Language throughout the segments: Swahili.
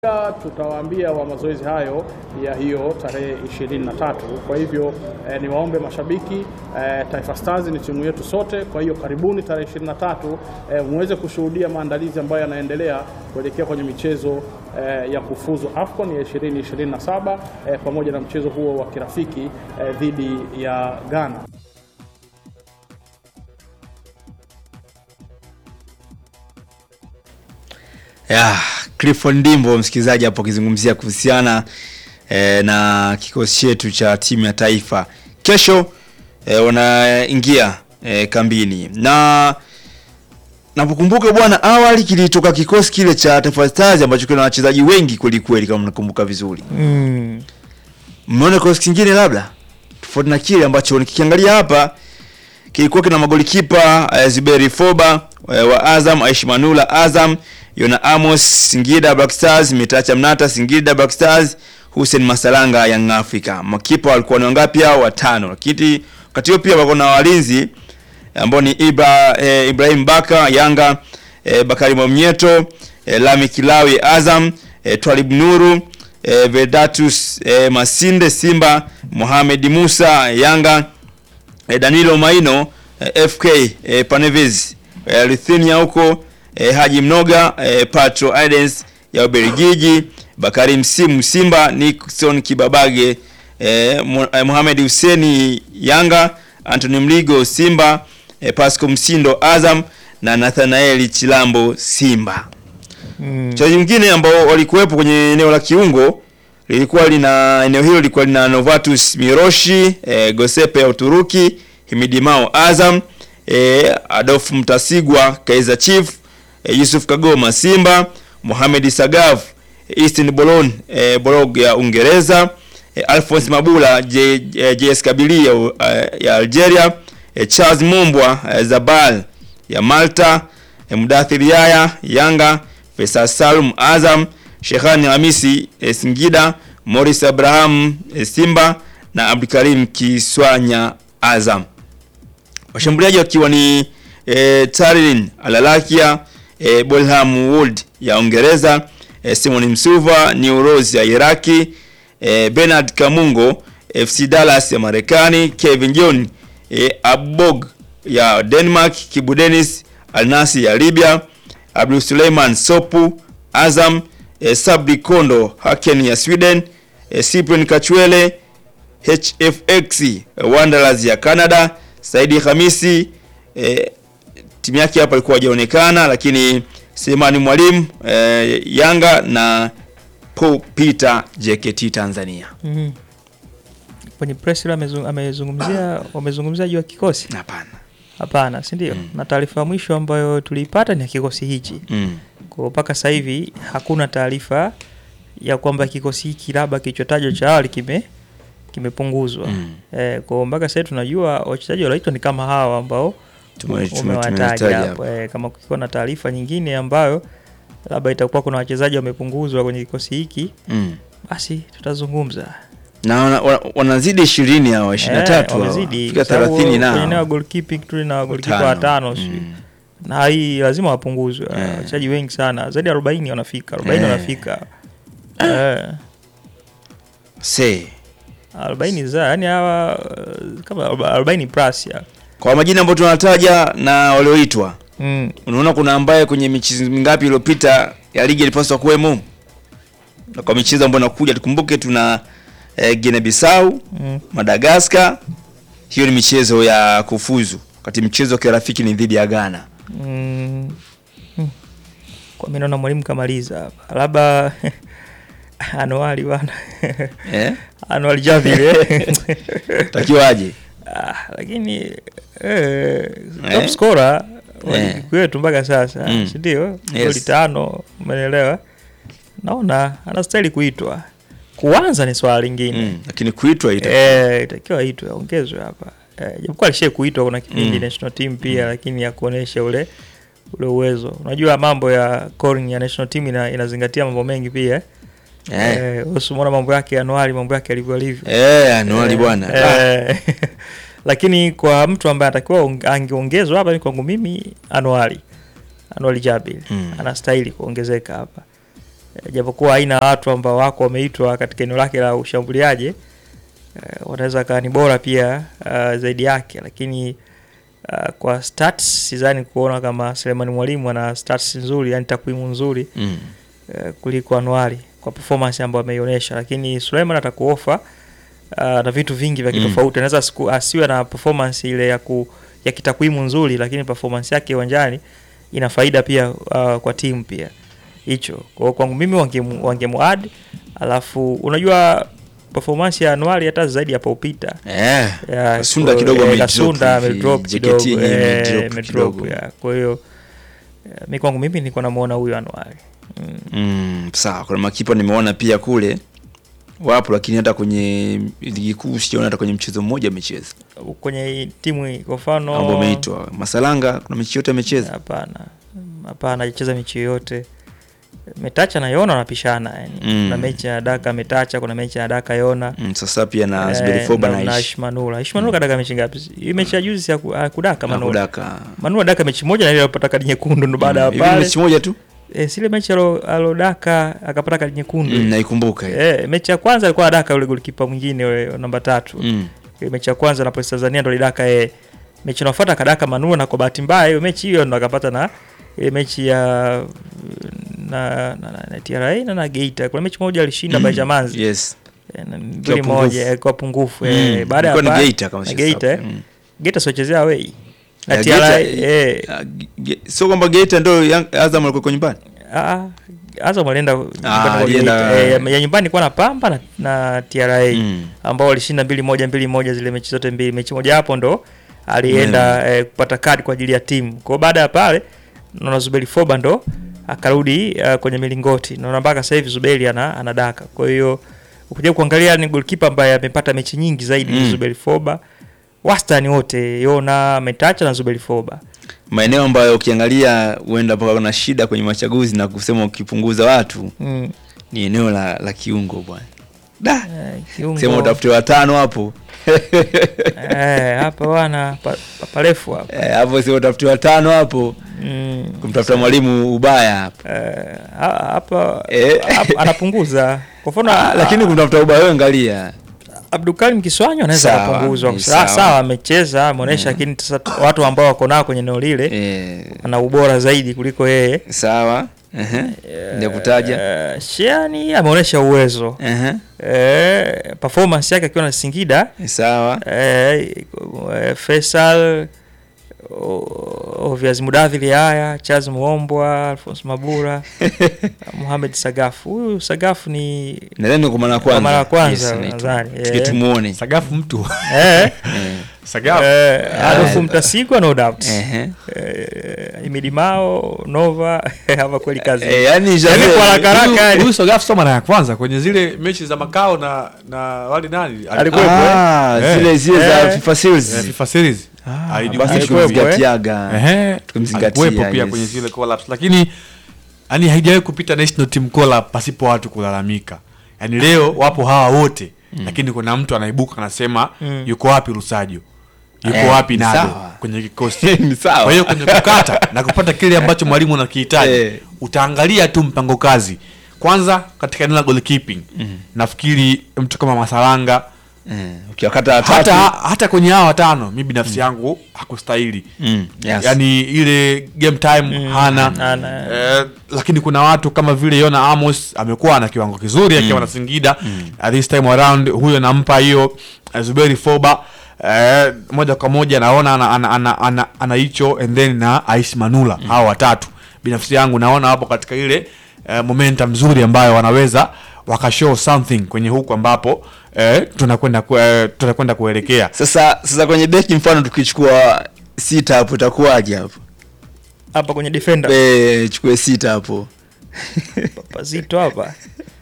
Tutawaambia wa mazoezi hayo ya hiyo tarehe 23. Kwa hivyo niwaombe mashabiki, Taifa Stars ni timu yetu sote. Kwa hiyo karibuni tarehe 23 muweze kushuhudia maandalizi ambayo yanaendelea kuelekea kwenye michezo ya kufuzu AFCON ya 2027 pamoja na mchezo huo wa kirafiki dhidi ya Ghana. Clifford Ndimbo msikilizaji hapo akizungumzia kuhusiana na kikosi chetu cha timu ya taifa. Kesho wanaingia kambini. Na napokumbuka bwana, awali kilitoka kikosi kile cha Taifa Stars ambacho kina wachezaji wengi kweli kama mnakumbuka vizuri. Mmeona kikosi kingine labda tofauti na kile ambacho nikiangalia hapa kilikuwa kina magolikipa Zuberi Foba wa Azam, Aishi Manula Azam, Yona Amos Singida Black Stars, Mitacha Mnata Singida Black Stars, Hussein Masalanga Young Africa. Makipa walikuwa ni wangapi hao? 5. Lakini wakati pia wako na walinzi ambao ni Ibrahim Baka Yanga, Bakari Mwamnyeto, Lami Kilawi Azam, Twalib Nuru, Vedatus Masinde Simba, Mohamed Musa Yanga, Danilo Maino FK Panevez, Lithinia huko, Haji Mnoga Patro Aidens ya Ubelgiji, Bakari Msimu Simba, Nixon Kibabage, Mohamed Huseni Yanga, Anthony Mligo Simba, Pasco Msindo Azam na Nathanael Chilambo Simba. Mchezaji mwingine ambao walikuwepo kwenye eneo la kiungo eneo hilo lilikuwa lina Novatus Miroshi, Gosepe ya Uturuki, Himidi Mao Azam, Adolf Mtasigwa Kaizer Chief, Yusuf Kagoma Simba, Mohamed Sagav Eastern Bolog ya Uingereza, Alphonse Mabula JS Kabili ya Algeria, Charles Mumbwa Zabal ya Malta, Mudathir Yaya Yanga, Faisal Salum Azam, Shekhani Hamisi Singida, Morris Abraham Simba na Abdikarim Kiswanya Azam. Washambuliaji wakiwa ni Tarin Alalakia, Bolham Wood ya Uingereza, Simon Msuva New Rose ya Iraki, Bernard Kamungo FC Dallas ya Marekani, Kevin John Abog ya Denmark, Kibu Dennis Al Nassr ya Libya, Abdul Suleiman Sopu Azam, Sabri Kondo Haken ya Sweden, Cyprian Kachwele HFX Wanderers ya Canada, Saidi Hamisi timu yake hapa ilikuwa hajaonekana, lakini Semani Mwalimu Yanga na Paul Peter JKT Tanzania. Kwenye press ile wamezungumzia juu ya kikosi? Hapana, si ndio? Na taarifa ya mwisho ambayo tuliipata ni kikosi hichi. Kwa mpaka sasa hivi hakuna taarifa ya kwamba kikosi hiki labda kilichotajwa cha awali kimepunguzwa. Kwa mpaka sasa tunajua wachezaji wanaitwa ni kama hawa ambao tumewataja hapo. Kama kukiwa na taarifa nyingine ambayo labda itakuwa kuna wachezaji wamepunguzwa kwenye kikosi hiki, basi tutazungumza. Na wanazidi 20 au 23 wamezidi fika 30 na kwenye goalkeeping tu na goalkeeper 5 na hii lazima wapunguzwe. Wachezaji wengi sana zaidi ya 40 wanafika 40 wanafika 40 za yani hawa kama 40 plus ya kwa majina ambayo tunataja na walioitwa. Unaona kuna ambaye kwenye michezo mingapi iliyopita ya ligi ilipaswa kuwemo, na kwa michezo ambayo inakuja tukumbuke tuna Guinea Bissau, Madagascar. Hiyo ni michezo ya kufuzu, wakati mchezo wa kirafiki ni dhidi ya Ghana. Kwa mimi naona mwalimu kamaliza hapa. Labda Anuari bwana. Anuari Jabir takiwaje? Lakini top scorer kwetu mpaka sasa, si ndio? Goli 5, umeelewa? Naona anastahili kuitwa. Kuanza ni swala lingine. Lakini kuitwa itakiwa itwe, ongezwe hapa. Japokuwa alishe kuitwa kuna kipindi national team pia, lakini ya kuonesha ule uwezo. Unajua mambo ya calling ya national team inazingatia mambo mengi pia. Usimwona mambo yake Anuari, mambo yake alivyo. Anuari bwana. Lakini kwa mtu ambaye atakiwa angeongezwa hapa ni kwangu mimi Anuari Jabir. Anastahili kuongezeka hapa. japokuwa haina watu ambao wako wameitwa katika eneo lake la ushambuliaji, wanaweza kawa ni bora pia zaidi yake, lakini kwa stats sidhani kuona kama Selemani Mwalimu ana stats nzuri, yani takwimu nzuri kuliko Anuari kwa performance ambayo ameionyesha, lakini Suleiman atakuofa na vitu vingi vya kitofauti. Anaweza asiwe na performance ile ya kitakwimu nzuri, lakini performance yake uwanjani ina faida pia kwa timu pia. Hicho kwa kwangu mimi wangemuadd, alafu unajua performance ya Anuari hata zaidi hapo upita. Kasunda kidogo amedrop kidogo. Kwa hiyo mimi kwangu mimi niko namuona huyu Anuari. Sawa, kuna makipa nimeona pia kule wapo, lakini hata kwenye ligi kuu sijaona hata kwenye mchezo mmoja amecheza. Kwenye timu kwa mfano ambao umeitwa Masalanga kuna mechi yote amecheza? Hapana, hajacheza mechi yote. Metacha na Yona wanapishana yani. Kuna mechi ya Daka Metacha, kuna mechi ya Daka Yona. Sasa pia na Zuberi Foba na Ishmanula kadaka mechi ngapi? Hii mechi ya juzi ya kudaka Manula Daka mechi moja na ile alipata kadi nyekundu ndo baada ya pale. Mechi moja tu. Sile mechi alodaka akapata kadi nyekundu. Naikumbuka. Mechi ya kwanza alikuwa Daka yule golikipa mwingine yule namba 3. Mechi ya kwanza na Police Tanzania ndo lidaka mechi inayofuata kadaka Manula, na kwa bahati mbaya hiyo mechi hiyo ndo akapata na ile mechi ya na TRA na Geita. Kuna mechi moja alishinda Bajamanzi. Yes. Mbili moja kwa pungufu. Baada ya pale Geita kama Geita sochezea away. Na TRA sio kwamba Geita ndio Azam alikuwa nyumbani. Azam alienda ya nyumbani kwa na Pamba na TRA ambao walishinda 2-1 zile mechi zote mbili. Mechi moja hapo ndo alienda kupata kadi kwa ajili ya timu. Kwa baada ya pale naona Zuberi Foba ndo akarudi kwenye milingoti. Naona mpaka sasa hivi Zuberi anadaka. Kwa hiyo ukija kuangalia ni goalkeeper ambaye amepata mechi nyingi zaidi Zuberi Foba. Wastani wote Yona, Metacha na Zuberi Foba. Maeneo ambayo ukiangalia huenda mpaka kuna shida kwenye machaguzi na kusema ukipunguza watu ni eneo la kiungo bwana. Kiungo. Sema utafute watano hapo. Hapa bwana parefu hapo. Hapo sio utafute watano hapo. Kumtafuta Mwalimu ubaya hapa. Hapa anapunguza. Kwa mfano lakini kumtafuta ubaya wewe angalia. Abdulkarim Kiswanyo anaweza kupunguzwa. Sawa amecheza, ameonyesha, lakini sasa watu ambao wako nao kwenye eneo lile ana ubora zaidi kuliko yeye. Sawa. Ndio kutaja. Shiani ameonyesha uwezo. Performance yake akiwa na Singida. Sawa. Faisal Oviaz Mudathiri haya, Charles Muombwa, Alphonse Mabura, Mohamed Sagafu. Huyu Sagafu ni nadhani kwa mara kwanza nadhani. Tumuone Sagafu mtu. Sagafu. Alafu Mtasigwa no doubt. Imidimao Nova hapa kweli kazi. Yani kwa haraka huyu Sagafu soma na ya kwanza kwenye zile mechi za makao na wale nani? Alikuwa zile za FIFA series. FIFA series. Basi tukumzingatiaga. Tukumzingatia pia kwenye zile collapse, lakini yani haijawahi kupita national team collapse pasipo watu kulalamika. Yani leo wapo hawa wote lakini kuna mtu anaibuka anasema yuko wapi Lusajo? Yuko wapi Nado kwenye kikosi? Kwa hiyo kwenye kukata na kupata kile ambacho mwalimu anakihitaji utaangalia tu mpango kazi. Kwanza katika eneo la goalkeeping nafikiri mtu kama Masalanga ukiwakata hata kwenye hao watano mimi binafsi yangu hakustahili. Yes. Yani ile game time hana. Lakini kuna watu kama vile Yona Amos amekuwa na kiwango kizuri akiwa na Singida. This time around huyo nampa hiyo Zuberi Foba moja kwa moja naona ana hicho, and then na Aishi Manula. Hao watatu binafsi yangu naona hapo katika ile momentum nzuri ambayo wanaweza wakashow something kwenye huko ambapo tunakwenda kuelekea. Sasa kwenye beki mfano tukichukua 6 hapo itakuwaje hapo? Hapa kwenye defender. Chukue 6 hapo. Papa Zito hapa.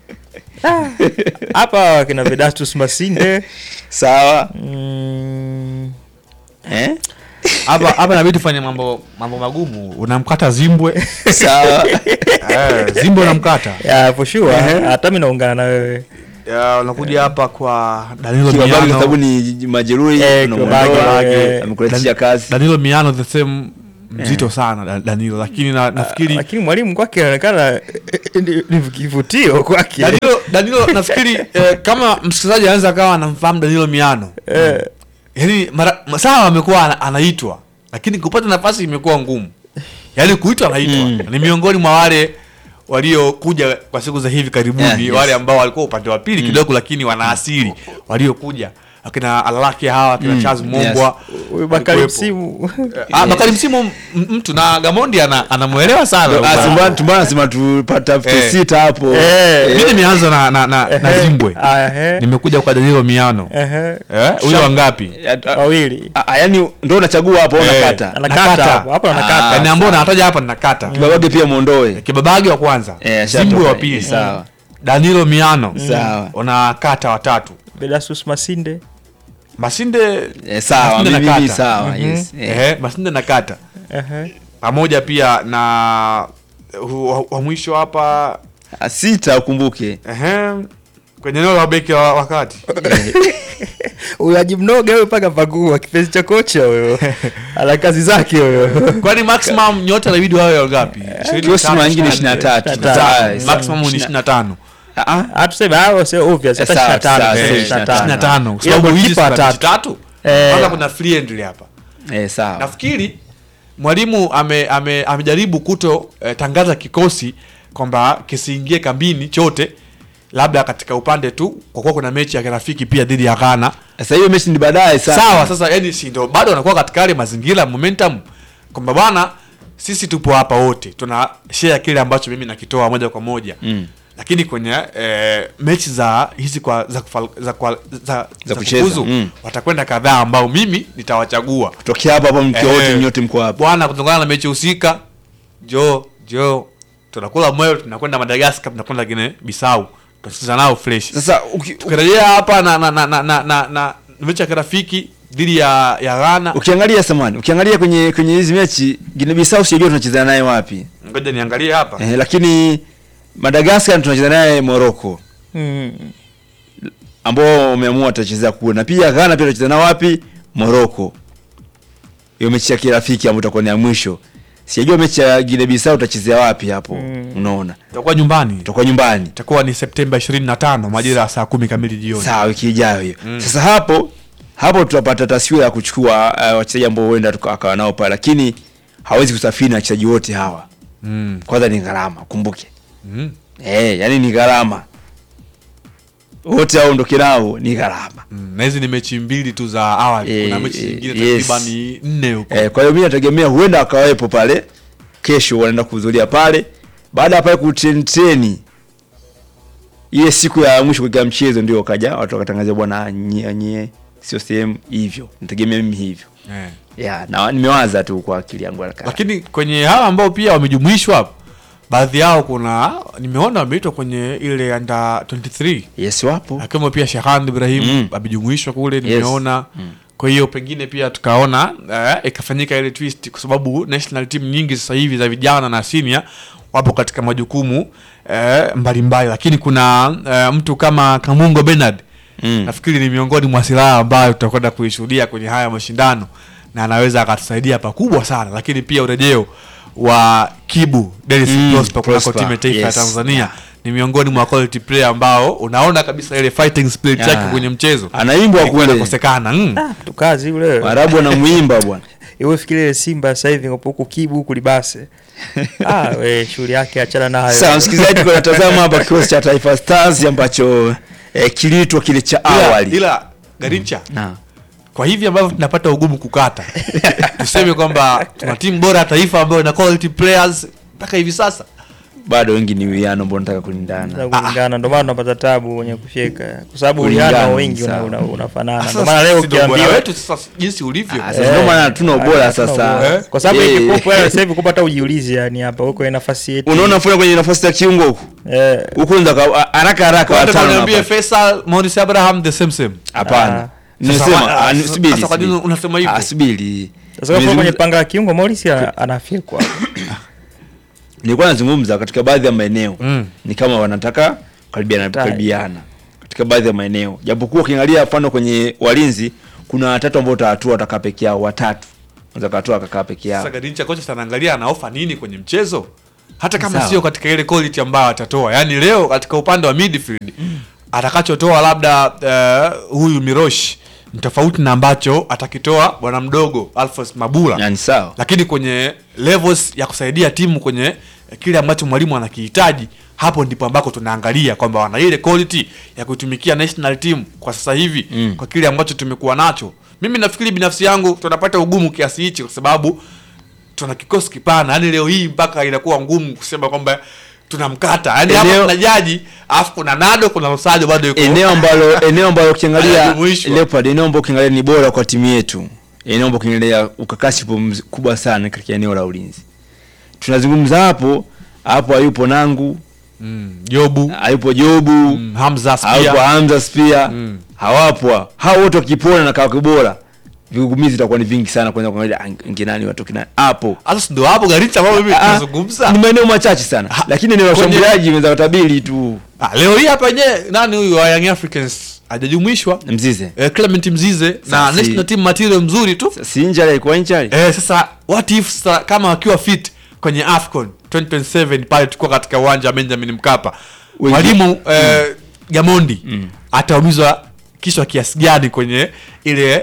Hapa kina Vedastus Masinde. Sawa. Hapa inabidi tufanye mambo magumu. Unamkata Zimbwe. Sawa. Zimbwe unamkata. Yeah, for sure. Hata mimi naungana na wewe. Unakuja hapa kwa Danilo Miano kwa sababu ni majeruhi amekuletea kazi. Danilo Miano the same mzito sana Danilo, lakini nafikiri lakini mwalimu kwake anaonekana ni kivutio kwake. Danilo nafikiri kama msikilizaji anaweza kawa anamfahamu Danilo Miano. Yaani sawa amekuwa anaitwa, lakini kupata nafasi imekuwa ngumu. Yaani kuitwa anaitwa. Ni miongoni mwa wale waliokuja kwa siku za hivi karibuni, wale ambao walikuwa upande wa pili kidogo lakini wana asili waliokuja. Akina Alalaki hawa, akina Charles Mongwa, Bakari Msimu. Bakari Msimu mtu na Gamondi anamuelewa sana. Tumana tupata 56 hapo. Mimi nimeanza na Zimbwe. Nimekuja kwa Danilo Miano. Huyo wangapi? Wawili. Yaani ndio unachagua hapo unakata. Anakata hapo anakata. Yaani ambao nataja hapa ninakata. Kibabage pia muondoe. Kibabage wa kwanza. Zimbwe wa pili. Sawa. Danilo Miano. Sawa. Unakata watatu. Bedasus Masinde sawa, mimi sawa. Yes. Masinde nakata. Pamoja pia na wa mwisho hapa 6 ukumbuke. Kwenye eneo la beki wakati. Unajimnoga wewe paka pagua kipenzi cha kocha huyo. Ala kazi zake huyo. Kwani maximum nyota inabidi wawe ngapi? 23. Maximum ni 25. Tuseme hao sio obvious, hata 25 kwa sababu hizi kipa tatu kwanza kuna friendly hapa. Sawa. Nafikiri mwalimu amejaribu kuto tangaza kikosi kwamba kisiingie kambini chote, labda katika upande tu kwa kuwa kuna mechi ya kirafiki pia dhidi ya Ghana. Sasa hiyo mechi ni baadaye sana. Sawa, sasa yani si ndio bado wanakuwa katika ile mazingira momentum kwamba bwana sisi tupo hapa wote tuna share kile ambacho mimi nakitoa moja kwa moja. Lakini kwenye mechi za hizi za kucheza watakwenda kadhaa ambao mimi nitawachagua kutokea hapa mkiwa wote nyote mko hapa bwana, kutokana na mechi husika. Jo tunakula moyo, tunakwenda Madagascar, tunakwenda Guinea Bissau, tutacheza nao fresh. Sasa tukirejea hapa na mechi ya kirafiki dhidi ya Ghana, ukiangalia kwenye hizi mechi Guinea Bissau sijui tunacheza naye wapi, ngoja niangalie hapa lakini Madagascar tunacheza naye Morocco. Ambao umeamua tutacheza kule. Na pia Ghana pia tutacheza na wapi? Morocco. Hiyo mechi ya kirafiki ambayo itakuwa ni ya mwisho. Sijajua mechi ya Guinea Bissau tutachezea wapi hapo. Unaona? Tutakuwa nyumbani. Itakuwa ni Septemba 25 majira ya saa 10 kamili jioni. Sawa, wiki ijayo hiyo. Sasa hapo tutapata taswira ya kuchukua wachezaji ambao huenda tukawa nao pale, lakini hawezi kusafiri na wachezaji wote hawa. Kwanza ni gharama, kumbuke. Yani ni gharama. Wote hao ndoke nao ni gharama. Na hizi ni mechi mbili tu za awali. Kuna mechi nyingine takriban 4 huko. Kwa hiyo mimi nategemea huenda akawepo pale. Kesho wanaenda kuhudhuria pale. Baada ya pale kutrain ile siku ya mwisho kwa mchezo ndio kaja watu wakatangazia bwana nyie sio sehemu hivyo. Nategemea mimi hivyo. Na nimewaza tu kwa akili yangu haraka. Lakini kwenye hawa ambao pia wamejumuishwa hapo, baadhi yao kuna nimeona wameitwa kwenye ile under 23. Yes, wapo. Akiwemo pia Shehan Ibrahim amejumuishwa kule, nimeona. Kwa hiyo pengine pia tukaona ikafanyika ile twist, kwa sababu national team nyingi sasa hivi za vijana na senior wapo katika majukumu mbalimbali, lakini kuna mtu kama Kamungo Bernard nafikiri ni miongoni mwa silaha ambayo tutakwenda kuishuhudia kwenye haya mashindano na anaweza akatusaidia pakubwa sana. Lakini pia urejeo wa Kibu Dennis Prosper kwa timu ya taifa ya Tanzania ni miongoni mwa quality player ambao unaona kabisa ile fighting spirit yake kwenye mchezo. Anaimbwa kule kukosekana. Tukazi yule. Waarabu wanamuimba bwana. Wewe fikirie Simba sasa hivi ngapo huko Kibu huko Libase. Wewe shughuli yake achana nayo. Sasa msikilizaji, kwa natazama hapa kikosi cha Taifa Stars ambacho kilitwa kile cha awali. Ila Garincha. Kwa hivi ambavyo tunapata ugumu kukata. Tuseme kwamba tuna timu bora taifa ambayo ina quality players mpaka hivi sasa. Bado wengi ni uwiano ambao nataka kulingana. Ndio maana tunapata tabu kwenye kufyeka. Kwa sababu uwiano wengi unafanana. Ndio maana leo ukiambiwa wetu sasa jinsi ulivyo. Ndio maana hatuna ubora sasa. Kwa sababu hiki popo sasa hivi kupata ujiulize yani hapa huko nafasi yetu. Unaona funa kwenye nafasi ya kiungo huko. Huko ndio haraka watano. Niambie Faisal Morris Abraham the same. Hapana. Nimesema subiri. Sasa kwa nini unasema hivyo? Subiri. Sasa kwa kwenye panga ya kiungo Morris anafyekwa. Nilikuwa nazungumza katika baadhi ya maeneo ni kama wanataka karibiana katika baadhi ya maeneo, japokuwa ukiangalia mfano kwenye walinzi kuna watatu ambao watatoa wataka peke yao watatu unaweza katoa akakaa peke yao. Sasa Garincha kocha anaangalia ana offer nini kwenye mchezo, hata kama sio katika ile quality ambayo atatoa. Yani leo katika upande wa midfield atakachotoa labda huyu Mirosh ni tofauti na ambacho atakitoa bwana mdogo Alphonse Mabula. Yani sawa. Lakini kwenye levels ya kusaidia timu kwenye kile ambacho mwalimu anakihitaji, hapo ndipo ambako tunaangalia kwamba wana ile quality ya kutumikia national team kwa sasa hivi kwa kile ambacho tumekuwa nacho. Mimi nafikiri binafsi yangu tunapata ugumu kiasi hichi kwa sababu tuna kikosi kipana. Yani leo hii mpaka inakuwa ngumu kusema kwamba tunamkata. Yani hapa kuna Jaji, afu kuna Nado, kuna Rosario bado yuko. Eneo ambalo ukiangalia Leopard, eneo ambalo ukiangalia ni bora kwa timu yetu. Eneo ambalo ukiangalia ukakasi kubwa sana katika eneo la ulinzi. Tunazungumza hapo hayupo Nangu, Jobu, hayupo Jobu, Hamza Spia. Hayupo Hamza Spia. Hawapo. Hao wote wakipona na kawa bora, vigugumizi itakuwa ni vingi sana kwanza kuangalia ngenani watoki nani hapo. Sasa ndio hapo Garincha ambao mimi tunazungumza. Ni maeneo machache sana. Lakini ni washambuliaji wanaweza kutabiri tu. Leo hii hapa nani huyu wa Young Africans hajajumuishwa? Mzize. Clement Mzize na national team material mzuri tu. Si injury alikuwa injury. Sasa what if kama wakiwa fit kwenye AFCON 2027 pale tulikuwa katika uwanja wa Benjamin Mkapa. Mwalimu Gamondi ataumizwa kichwa kiasi gani kwenye ile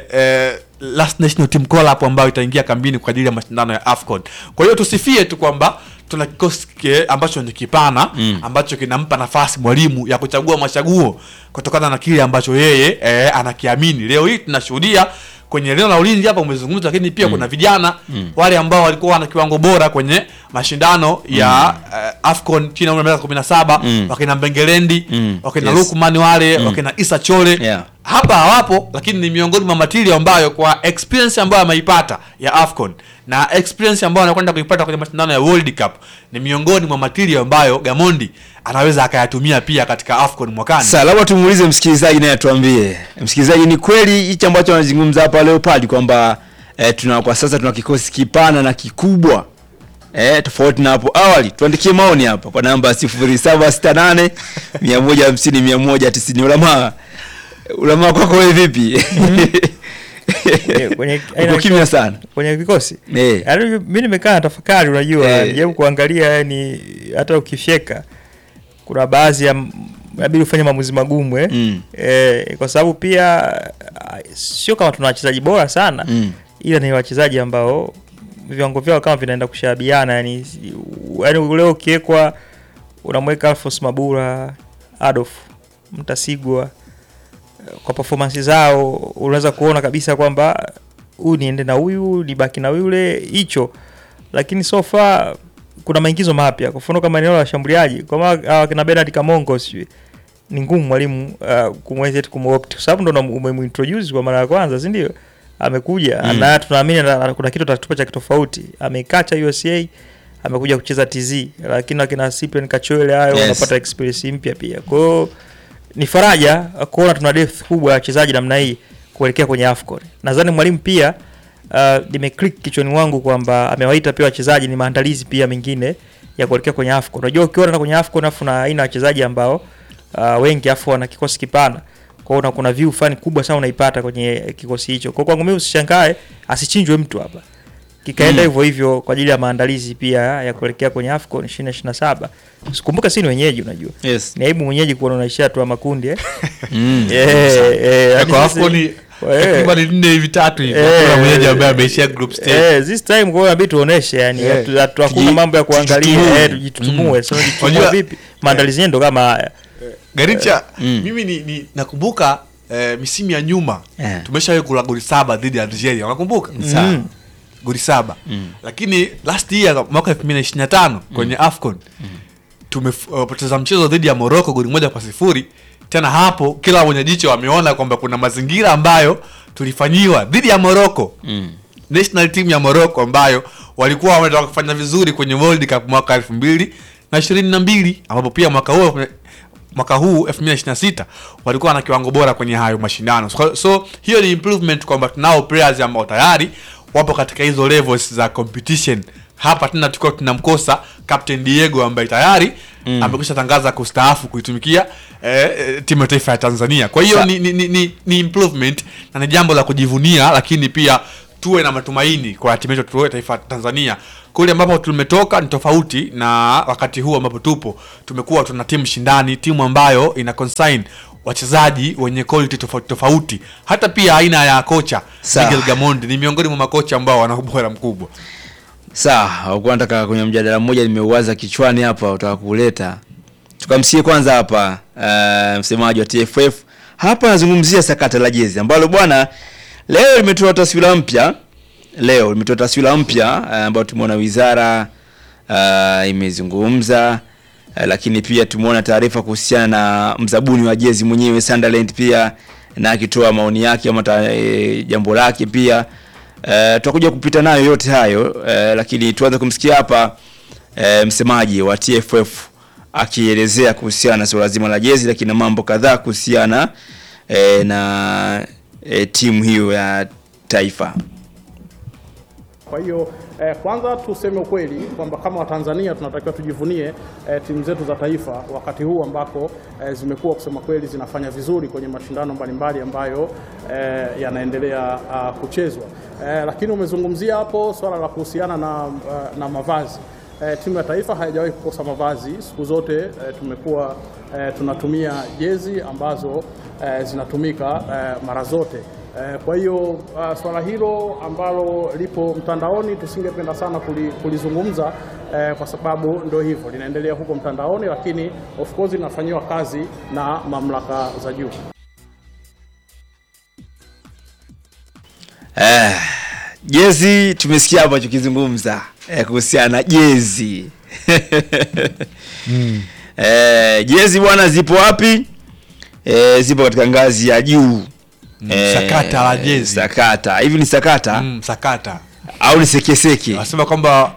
last national team call up ambayo itaingia kambini kwa ajili ya mashindano ya AFCON. Kwa hiyo tusifie tu kwamba tuna kikosi ambacho ni kipana ambacho kinampa nafasi mwalimu ya kuchagua machaguo kutokana na kile ambacho yeye anakiamini. Leo hii tunashuhudia kwenye eneo la ulinzi hapa umezungumza, lakini pia kuna vijana wale ambao walikuwa na kiwango bora kwenye mashindano ya AFCON chini ya umri wa miaka 17, wakina Mbengelendi, wakina Lukman wale, wakina Isa Chole. Hapa hawapo, lakini ni miongoni mwa material ambayo kwa experience ambayo ameipata ya AFCON na experience ambayo anakwenda kuipata kwenye mashindano ya World Cup, ni miongoni mwa material ambayo Gamondi anaweza akayatumia pia katika AFCON mwakani. Sasa labda tumuulize msikilizaji naye atuambie. Msikilizaji, ni kweli hicho ambacho anazungumza hapa Leopard kwamba kwa sasa tuna kikosi kipana na kikubwa tofauti na hapo awali? Tuandikie maoni hapa kwa namba 0768 150 190. Ulama kwako wewe vipi? Kwenye kimya sana kwenye vikosi. Yaani mimi nimekaa na tafakari, unajua, nijaribu kuangalia, yani hata ukifyeka kuna baadhi ya inabidi ufanye maamuzi magumu kwa sababu pia sio kama tuna wachezaji bora sana, ila ni wachezaji ambao viwango vyao kama vinaenda kushabiana. Yani leo ukiwekwa unamweka Alphonse Mabula, Adolf Mtasigwa, kwa performance zao unaweza kuona kabisa kwamba huyu niende na huyu, nibaki na yule hicho. Lakini so far kuna maingizo mapya. Kwa mfano kama eneo la washambuliaji, kama kina Bernard Kamongo, ni ngumu mwalimu kumweza kumopt kwa sababu ndo umemintroduce kwa mara ya kwanza, si ndio? Amekuja na tunaamini kuna kitu atatupa cha kitofauti. Amekacha USA, amekuja kucheza TZ, lakini akina Cyprian Kachwele hayo wanapata experience mpya pia. Kwa hiyo ni faraja kuona tuna depth kubwa ya wachezaji namna hii kuelekea kwenye AFCON. Nadhani mwalimu pia nimeclick kichwani wangu kwamba amewaita pia wachezaji, ni maandalizi pia mengine ya kuelekea kwenye AFCON. Unajua ukiona kwenye AFCON afu na aina wachezaji ambao wengi afu wana kikosi kipana, kwa hiyo kuna view fani kubwa sana unaipata kwenye kikosi hicho. Kwa kwangu mimi usishangae asichinjwe mtu hapa. Kikaenda hivyo hivyo kwa ajili ya maandalizi pia ya kuelekea kwenye AFCON 2027. Usikumbuka sisi ni wenyeji, unajua. Ni aibu mwenyeji kuona unaishia tu makundi kwa AFCON takriban 4 hivi 3 hivi kwa mwenyeji ambaye ameishia group stage. This time kwa inabidi tuoneshe, yani hakuna mambo ya kuangalia, tujitutumue. Sio jitumue vipi? Maandalizi yendo kama haya. Garincha, mimi ni nakumbuka misimu ya nyuma tumeshawahi kula goli 7 dhidi ya Algeria. Unakumbuka? Goli 7. Lakini last year mwaka 2025 kwenye AFCON tumepoteza mchezo dhidi ya Morocco goli 1-0. Tena hapo kila mwenye jicho wameona kwamba kuna mazingira ambayo tulifanyiwa dhidi ya Morocco. National team ya Morocco ambayo walikuwa wanataka kufanya vizuri kwenye World Cup mwaka 2022, ambapo pia mwaka huu 2026 walikuwa na kiwango bora kwenye hayo mashindano. So hiyo ni improvement kwamba tunao players ambao tayari wapo katika hizo levels za competition. Hapa tena tulikuwa tunamkosa Captain Diego ambaye tayari amekwisha tangaza kustaafu kuitumikia timu ya taifa ya Tanzania. Kwa hiyo ni improvement na ni jambo la kujivunia, lakini pia tuwe na matumaini kwa timu yetu ya taifa Tanzania. Kule ambapo tumetoka ni tofauti na wakati huu ambapo tupo. Tumekuwa tuna timu shindani, timu ambayo ina consign wachezaji wenye quality tofauti. Hata pia aina ya kocha Miguel Gamondi ni miongoni mwa makocha ambao wana ubora mkubwa. Sawa, uko nataka kwenye mjadala mmoja nimeuwaza kichwani hapa utaka kuleta. Tukamsikie kwanza hapa msemaji wa TFF. Hapa anazungumzia sakata la jezi ambalo bwana leo limetoa taswira mpya. Ambayo tumeona wizara imezungumza, lakini pia tumeona taarifa kuhusiana na mzabuni wa jezi mwenyewe Sunderland pia na akitoa maoni yake ama jambo lake pia. Tutakuja kupita nayo yote hayo, lakini tuanze kumsikia hapa msemaji wa TFF akielezea kuhusiana na swala zima la jezi, lakini mambo kadhaa kuhusiana na timu hiyo ya taifa. Kwa hiyo kwanza tuseme ukweli kwamba kama Watanzania tunatakiwa tujivunie timu zetu za taifa wakati huu ambako zimekuwa kusema kweli zinafanya vizuri kwenye mashindano mbalimbali ambayo yanaendelea kuchezwa. Lakini umezungumzia hapo swala la kuhusiana na mavazi. Timu ya taifa haijawahi kukosa mavazi. Siku zote tumekuwa tunatumia jezi ambazo zinatumika mara zote. Kwa hiyo swala hilo ambalo lipo mtandaoni tusingependa sana kulizungumza kwa sababu ndio hivyo linaendelea huko mtandaoni, lakini of course linafanywa kazi na mamlaka za juu. Jezi tumesikia hapa tukizungumza kuhusiana na jezi. Jezi bwana zipo wapi? Zipo katika ngazi ya juu. Sakata la jezi. Sakata. Hivi ni sakata? Sakata. Au ni sekeseke? Nasema kwamba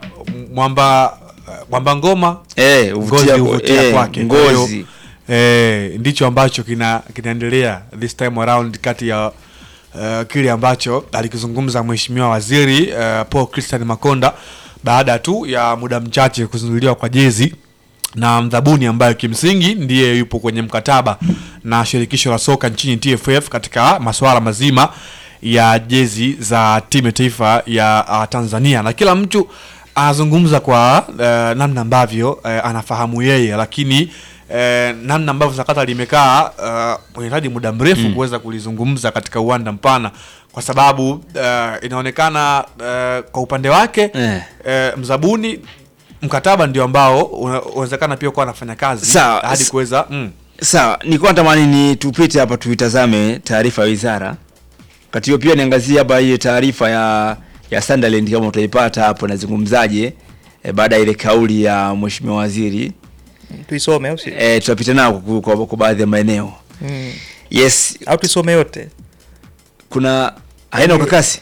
mwamba ngoma uvutia kwake. Ngozi. Ndicho ambacho kinaendelea this time around kati ya kile ambacho alikizungumza Mheshimiwa Waziri Paul Christian Makonda baada tu ya muda mchache kuzinduliwa kwa jezi na mdhabuni ambaye kimsingi ndiye yupo kwenye mkataba na shirikisho la soka nchini TFF katika masuala mazima ya jezi za timu taifa ya Tanzania, na kila mtu anazungumza kwa namna ambavyo anafahamu yeye, lakini namna ambavyo sakata limekaa unahitaji muda mrefu kuweza kulizungumza katika uwanda mpana, kwa sababu inaonekana kwa upande wake mzabuni mkataba ndio ambao unawezekana pia kwa anafanya kazi hadi kuweza Sawa, nilikuwa natamani ni tupite hapa tuitazame taarifa ya wizara. Kati hiyo pia niangazie hapa hiyo taarifa ya Sunderland kama utaipata hapo nazungumzaje baada ya ile kauli ya Mheshimiwa Waziri. Tuisome au si? Tutapita nao kwa baadhi ya maeneo. Yes, au tuisome yote. Kuna haina ukakasi?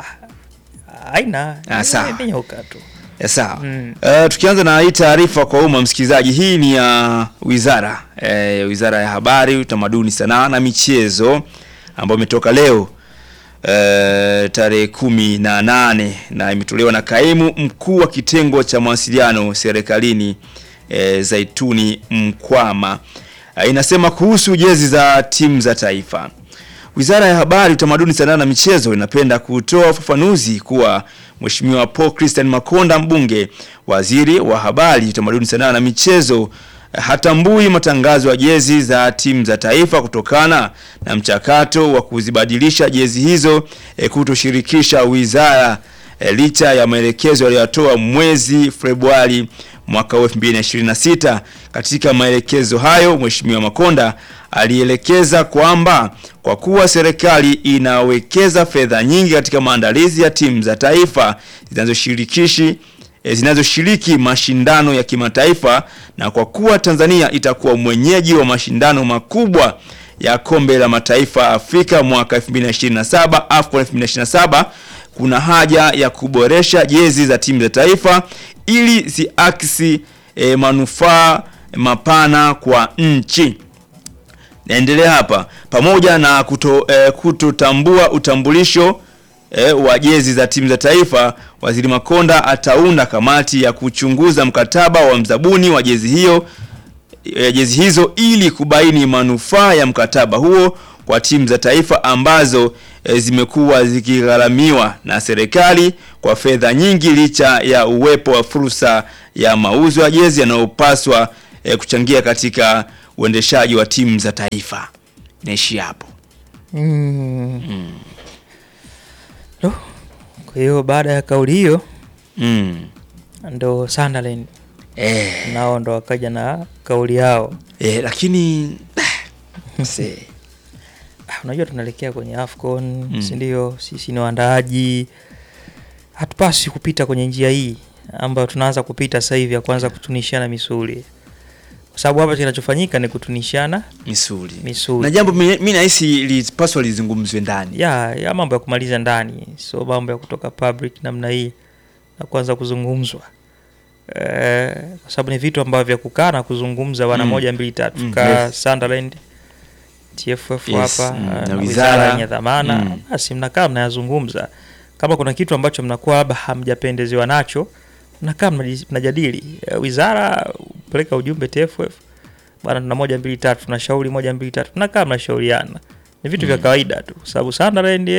Haina. Sawa. Nyoka tu. Sawa. Tukianza na hii taarifa kwa umma msikilizaji, hii ni ya wizara Wizara ya Habari, Utamaduni, Sanaa na Michezo ambayo imetoka leo tarehe 18 na imetolewa na kaimu mkuu wa kitengo cha mawasiliano serikalini Zaituni Mkwama. Inasema kuhusu jezi za timu za taifa. Wizara ya Habari, Utamaduni, Sanaa na Michezo inapenda kutoa ufafanuzi kuwa Mheshimiwa Paul Christian Makonda, mbunge, waziri wa Habari, Utamaduni, Sanaa na Michezo, hatambui matangazo ya jezi za timu za taifa kutokana na mchakato wa kuzibadilisha jezi hizo kutoshirikisha wizara, licha ya maelekezo aliyotoa mwezi Februari mwaka 2026. Katika maelekezo hayo, Mheshimiwa Makonda alielekeza kwamba kwa kuwa serikali inawekeza fedha nyingi katika maandalizi ya timu za taifa zinazoshiriki mashindano ya kimataifa, na kwa kuwa Tanzania itakuwa mwenyeji wa mashindano makubwa ya Kombe la Mataifa Afrika mwaka 2027 AFCON 2027, kuna haja ya kuboresha jezi za timu za taifa ili ziakisi manufaa mapana kwa nchi. Naendelea hapa, pamoja na kutotambua utambulisho wa jezi za timu za taifa, Waziri Makonda ataunda kamati ya kuchunguza mkataba wa mzabuni wa jezi hizo ili kubaini manufaa ya mkataba huo kwa timu za taifa ambazo zimekuwa zikigharamiwa na serikali kwa fedha nyingi licha ya uwepo wa fursa ya mauzo ya jezi yanayopaswa kuchangia katika uendeshaji wa timu za taifa. Naishi hapo. Kwa hiyo baada ya kauli hiyo ndo Sunderland nao ndo wakaja na kauli yao. Lakini unajua tunaelekea kwenye AFCON, si ndio? Sisi ni waandaaji. Hatupaswi kupita kwenye njia hii ambayo tunaanza kupita sasa hivi ya kwanza kutunishana misuli. Kwa sababu hapa kinachofanyika ni kutunishana misuli. Na jambo mimi nahisi lipaswa lizungumzwe ndani. Ya mambo ya kumaliza ndani. So mambo ya kutoka public namna hii na kuanza kuzungumzwa. Kwa sababu ni vitu ambavyo vya kukaa na kuzungumza wana 1 2 3 ka Sunderland, TFF hapa na wizara ya dhamana, basi mnakaa mnayazungumza. Kama kuna kitu ambacho mnakuwa labda hamjapendezewa nacho, mnakaa mnajadili. Wizara peleka ujumbe TFF, bwana tuna 1 2 3 tunashauri 1 2 3, mnakaa mnashauriana. Ni vitu vya kawaida tu, sababu Sunderland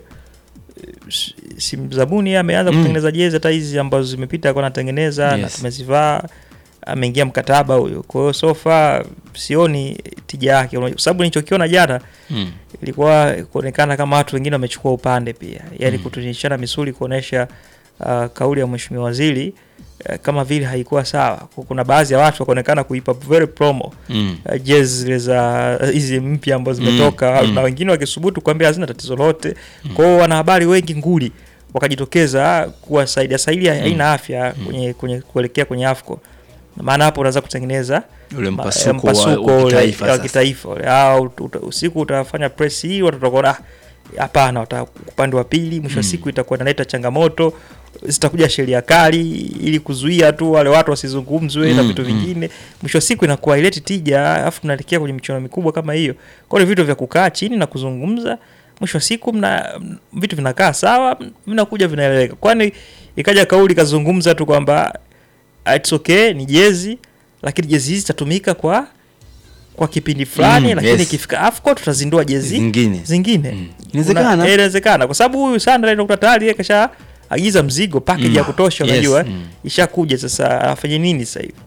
si mzabuni ameanza kutengeneza jezi hata hizi ambazo zimepita kwa anatengeneza na tumezivaa, ameingia mkataba huyo. Kwa hiyo so far sioni tija yake, kwa sababu nilichokiona jana ilikuwa kuonekana kama watu wengine wamechukua upande pia, yani kutunishana misuli, kuonesha kauli ya mheshimiwa waziri kama vile haikuwa sawa. Kuna baadhi ya watu wakaonekana kuipa very promo jezi za hizi mpya ambazo zimetoka na wengine wakisubutu kuambia hazina tatizo lote. Kwa hiyo wanahabari wengi nguli wakajitokeza kuwasaidia haina afya kwenye kuelekea kwenye AFCON. Maana hapo unaweza kutengeneza ule mpasuko wa kitaifa. Au usiku utafanya press hii watakuwa hapana, upande wa pili mwisho siku itakuwa inaleta changamoto, zitakuja sheria kali ili kuzuia tu wale watu wasizungumzwe na vitu vingine. Mwisho siku inakuwa ileti tija, afu tunaelekea kwenye michuano mikubwa kama hiyo. Kwa hiyo vitu vya kukaa chini na kuzungumza, mwisho siku vitu vinakaa sawa, vinakuja vinaeleweka. Kwani ikaja kauli kazungumza tu kwamba it's okay ni jezi, lakini jezi hizi zitatumika kwa kipindi fulani, lakini ikifika AFCON tutazindua jezi zingine. Inawezekana kwa sababu huyu Sunderland ndo tayari yeye kasha agiza mzigo package ya kutosha, unajua ishakuja. Sasa afanye nini sasa hivi?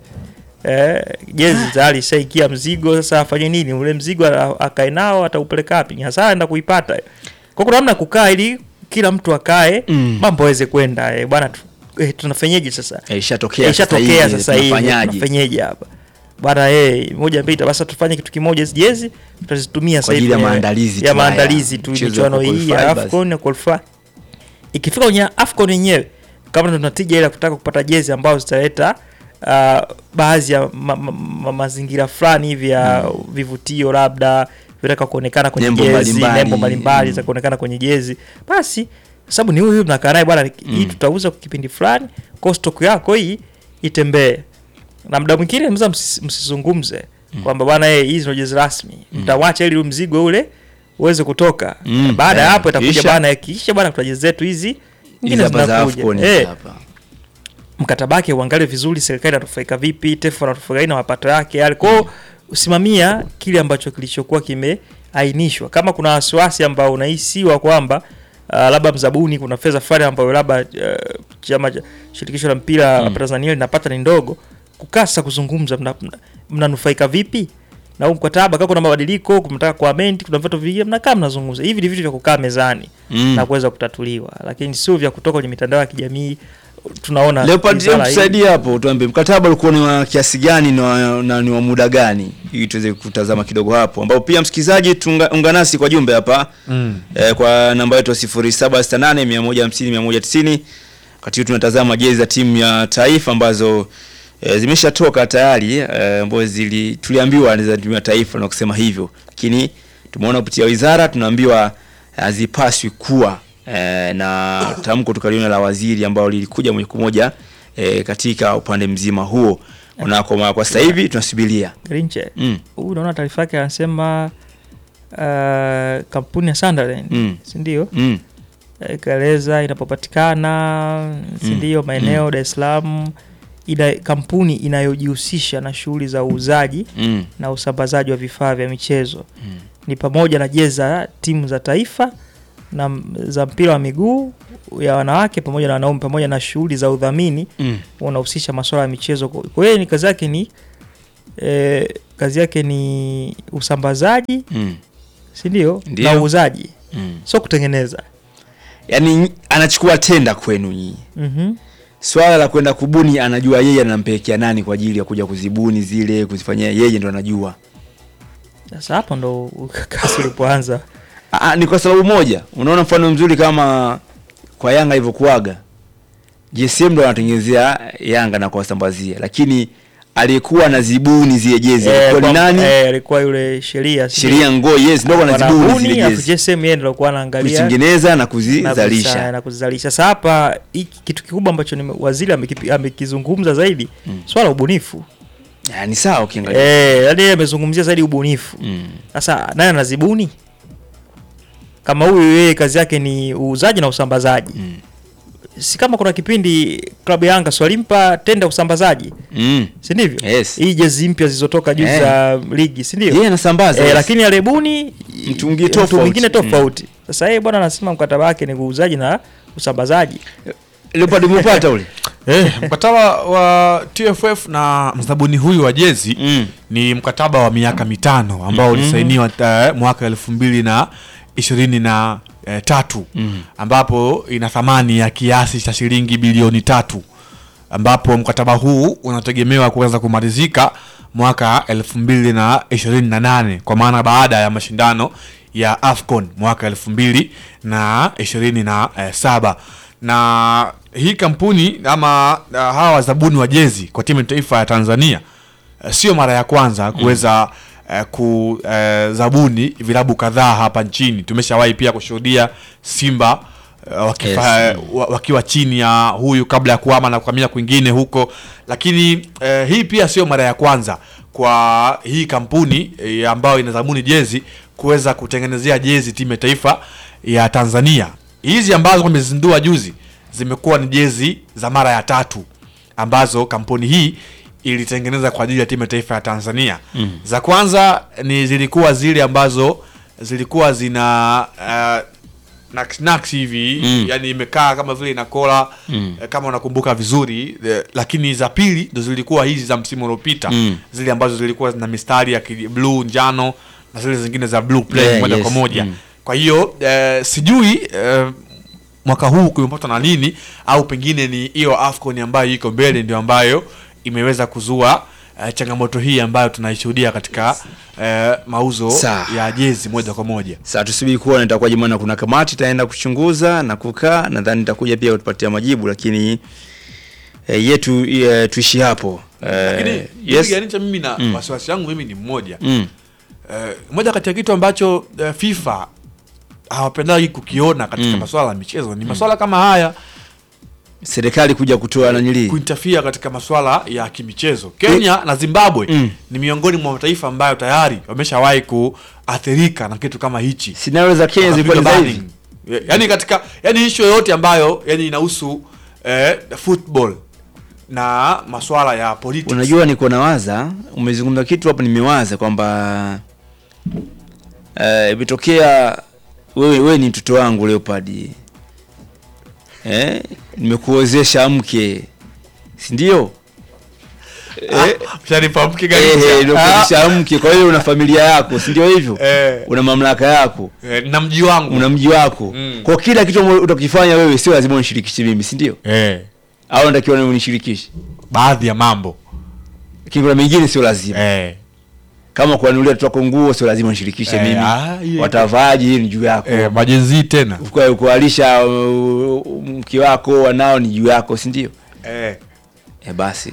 Jezi tayari ishaingia mzigo, sasa afanye nini? Ule mzigo akae nao ataupeleka wapi? Hasa aenda kuipata. Kwa kuna namna kukaa ili kila mtu akae mambo yaweze kwenda. Bwana tunafanyaje sasa? Ishatokea sasa hivi tunafanyaje hapa? Bwana 1 2 basi tufanye kitu kimoja, hizi jezi tutazitumia sasa hivi ya maandalizi tu michuano hii ya AFCON na qualify. Ikifika kwenye AFCON yenyewe kama tunatija ile kutaka kupata jezi ambazo zitaleta baadhi ya mazingira fulani hivi ya vivutio, labda vitaka kuonekana kwenye jezi, nembo mbalimbali za kuonekana kwenye jezi, basi sababu ni huyu mnakaa naye bwana, hii tutauza kwa kipindi fulani, kwa stock yako hii itembee. Na muda mwingine msizungumze kwamba bwana hizi ndio jezi rasmi, mtawacha ili mzigo ule uweze kutoka. Baada ya hapo itakuja bwana kisha bwana kwa jezi zetu hizi nyingine zinakuja. Mkataba wake uangalie vizuri, serikali inanufaika vipi, TFF inanufaika na mapato yake yale. Kwa usimamia kile ambacho kilichokuwa kimeainishwa. Kama kuna wasiwasi ambao unahisiwa kwamba labda mzabuni kuna fedha fulani ambayo labda chama shirikisho la mpira Tanzania linapata ni ndogo, kukasa kuzungumza mnanufaika vipi na huu mkataba. Kama kuna mabadiliko kumtaka kuamend, kuna vitu vingine mnakaa mnazungumza. Hivi ni vitu vya kukaa mezani na kuweza kutatuliwa, lakini sio vya kutoka kwenye mitandao ya kijamii. Tunaona Leopard tusaidia hapo, tuambie mkataba ulikuwa ni wa kiasi gani na ni wa muda gani, ili tuweze kutazama kidogo hapo, ambao pia msikizaji unganasi kwa jumbe hapa kwa namba yetu 0768 150 190. Wakati tunatazama jezi za timu ya taifa ambazo zimeshatoka tayari, ambazo tuliambiwa ni za timu ya taifa na kusema hivyo, lakini tumeona kupitia wizara tunaambiwa hazipaswi kuwa na tamko tukaliona la waziri ambao lilikuja moja kwa moja katika upande mzima huo. Unako kwa sasa hivi tunasubiria Grinche. Unaona taarifa yake anasema kampuni ya Sunderland, si ndio? Kaeleza inapopatikana, si ndio, maeneo Dar es Salaam, kampuni inayojihusisha na shughuli za uuzaji na usambazaji wa vifaa vya michezo ni pamoja na jezi za timu za taifa za mpira wa miguu ya wanawake pamoja na wanaume pamoja na shughuli za udhamini unahusisha masuala ya michezo. Kwa hiyo ni kazi yake ni usambazaji si ndio na uuzaji sio kutengeneza. Yaani anachukua tenda kwenu nyinyi. Swala la kwenda kubuni anajua yeye anampelekea nani kwa ajili ya kuja kuzibuni zile kuzifanyia yeye ndo anajua. Sasa hapo ndo kasi ilipoanza. Ni kwa sababu moja. Unaona mfano mzuri kama kwa Yanga ilivyokuaga. GSM ndo anatengenezea Yanga na kuwasambazia, lakini alikuwa anazibuni zile jezi kwa nani? Alikuwa yule Sheria Ngoi, yes, ndio anazibuni zile jezi. GSM yeye ndio alikuwa anaangalia kutengeneza na kuzizalisha. Sasa hapa kitu kikubwa ambacho waziri amekizungumza zaidi swala ubunifu. Ni sawa ukiangalia. Yaani amezungumzia zaidi ubunifu. Sasa nani anazibuni? Kama huyu yeye kazi yake ni uuzaji na usambazaji. Si kama kuna kipindi klabu ya Yanga walimpa tenda usambazaji. Si ndivyo? Yes. Hii jezi mpya zilizotoka juu za ligi, si ndivyo? Yeye anasambaza. Lakini alebuni mtu mwingine tofauti. Sasa yeye bwana anasema mkataba wake ni uuzaji na usambazaji. Leopard umepata ule? Mkataba wa TFF na mzabuni huyu wa jezi ni mkataba wa miaka 5 ambao ulisainiwa mwaka 2023 ambapo ina thamani ya kiasi cha shilingi bilioni 3, ambapo mkataba huu unategemewa kuanza kumalizika mwaka 2028 kwa maana baada ya mashindano ya AFCON mwaka 2027. Na hii kampuni ama hawa wazabuni wa jezi kwa timu ya taifa ya Tanzania sio mara ya kwanza kuweza kuzabuni vilabu kadhaa hapa nchini. Tumeshawahi pia kushuhudia Simba wakiwa chini ya huyu kabla ya kuhama na kuhamia kwingine huko, lakini hii pia sio mara ya kwanza kwa hii kampuni ambayo inazabuni jezi kuweza kutengenezea jezi timu ya taifa ya Tanzania. Hizi ambazo wamezindua juzi zimekuwa ni jezi za mara ya 3 ambazo kampuni hii ilitengeneza kwa ajili ya timu ya taifa ya Tanzania. Za kwanza zilikuwa zile ambazo zilikuwa zina snacks hivi, yani imekaa kama vile ina kola kama unakumbuka vizuri, lakini za pili ndo zilikuwa hizi za msimu uliopita, zile ambazo zilikuwa zina mistari ya blue, njano na zile zingine za blue plain moja kwa moja. Kwa hiyo sijui mwaka huu kumepata na nini, au pengine ni hiyo AFCON ambayo iko mbele ndio ambayo imeweza kuzua changamoto hii ambayo tunaishuhudia katika mauzo ya jezi moja kwa moja. Sasa tusubiri kuona itakuwa jumana, kuna kamati itaenda kuchunguza na kukaa, nadhani itakuja pia kutupatia majibu, lakini yetu tuishi hapo. Lakini yes, mimi na wasiwasi yangu mimi ni mmoja. Moja kati ya kitu ambacho FIFA hawapendagi kukiona katika masuala ya michezo ni masuala kama haya, serikali kuja kutoa kuinterfere katika masuala ya kimichezo. Kenya na Zimbabwe ni miongoni mwa mataifa ambayo tayari wameshawahi kuathirika na kitu kama hichi. Scenario za Kenya zilikuwa hivi. Yaani katika issue yote ambayo inahusu football na masuala ya politics. Unajua niko nawaza, umezungumza kitu hapo nimewaza kwamba imetokea wewe ni mtoto wangu Leopard. Nimekuozesha mke. Si ndio? Sharifa mke gani? Nimekuozesha mke, kwa hiyo una familia yako, si ndio hivyo? Una mamlaka yako. Na mji wangu. Una mji wako. Kwa kila kitu utakifanya wewe sio lazima unishirikishe mimi, si ndio? Au unatakiwa unishirikishe baadhi ya mambo. Kingine mengine sio lazima. Kama kuanulia tutako nguo sio lazima unishirikishe mimi. Watavaaje hii ni juu yako. Majenzi tena. Kualisha mke wako wanao ni juu yako, si ndio? Basi.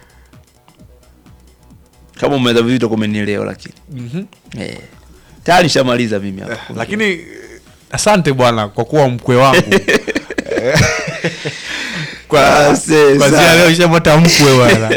Kama umeweza vitu kumenielewa lakini. Tayari nishamaliza mimi hapo. Lakini asante bwana kwa kuwa mkwe wangu. Kwa leo nishamota mkwe bwana.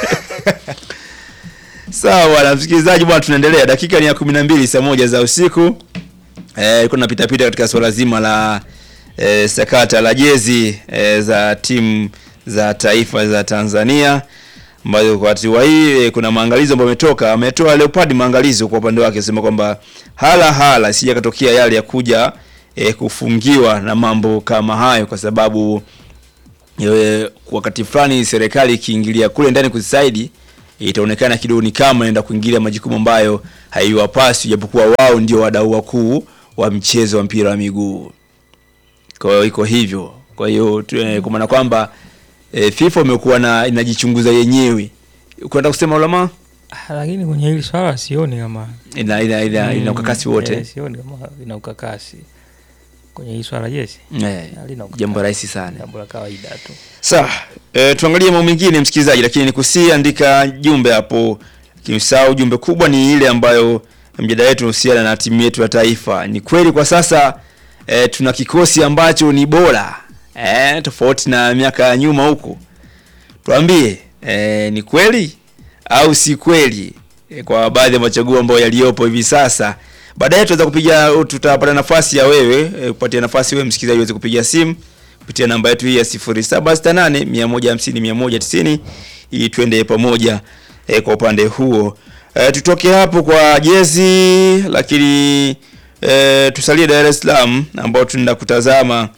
Sawa bwana msikilizaji, bwana tunaendelea. Dakika ni ya 12 saa 1 za usiku. Kuna pita katika swala zima la sakata la jezi za timu za taifa za Tanzania, ambayo kwa wakati hii kuna maangalizo ambayo ametoa Leopard maangalizo kwa upande wake, sema kwamba hala sija katokea yale ya kuja kufungiwa na mambo kama hayo, kwa sababu wakati fulani serikali ikiingilia kule ndani kuzisaidi, itaonekana kidogo ni kama inaenda kuingilia majukumu ambayo haiwapasi, japokuwa wao ndio wadau wakuu wa mchezo wa mpira wa miguu. Kwa hiyo iko hivyo. Kwa hiyo kwa maana kwamba FIFA imekuwa inajichunguza yenyewe. Ukwenda kusema ulama? Lakini kwenye hili swala sioni kama ina ukakasi wote. Sioni kama ina ukakasi kwenye hili swala. Yes. Jambo rahisi sana. Jambo la kawaida tu. Sawa, tuangalie mambo mengine msikilizaji, lakini nikusi andika jumbe hapo. Kimsao jumbe kubwa ni ile ambayo mjadala wetu unahusiana na timu yetu ya taifa. Ni kweli kwa sasa tuna kikosi ambacho ni bora tofauti na miaka ya nyuma huko. Tuambie ni kweli au si kweli kwa baadhi ya machaguo ambayo yaliopo hivi sasa. Baadaye tutapata nafasi ya wewe kupatia nafasi wewe msikilizaji uweze kupiga simu kupitia namba yetu hii ya 0768 150 190 ili tuende pamoja kwa upande huo. Tutoke hapo kwa jezi, lakini tusalie Dar es Salaam ambao tunaenda kutazama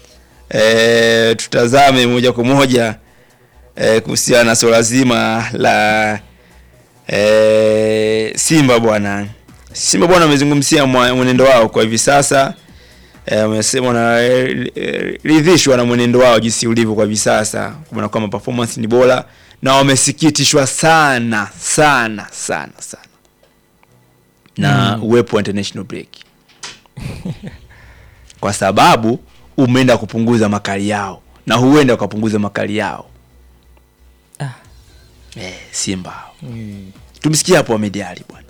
tutazame moja kwa moja kuhusiana na swala zima la Simba bwana. Simba bwana wamezungumzia mwenendo wao kwa hivi sasa. Wamesema wanaridhishwa na mwenendo wao jinsi ulivyo kwa hivi sasa, kwa maana kwamba performance ni bora, na wamesikitishwa sana na uwepo wa international break kwa sababu umeenda kupunguza makali yao na huenda ukapunguza makali yao. Simba. Tumsikia hapo Ahmed Ally bwana.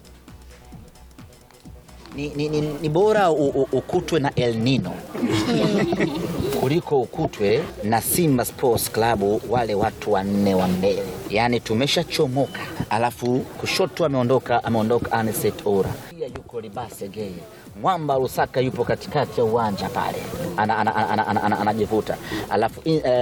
Ni bora ukutwe na El Nino kuliko ukutwe na Simba Sports Club, wale watu wanne wa mbele. Yani tumeshachomoka, alafu kushoto ameondoka Anicet Ora, pia yuko Libase Gay, Mwamba Rusaka yupo katikati ya uwanja pale anajivuta, alafu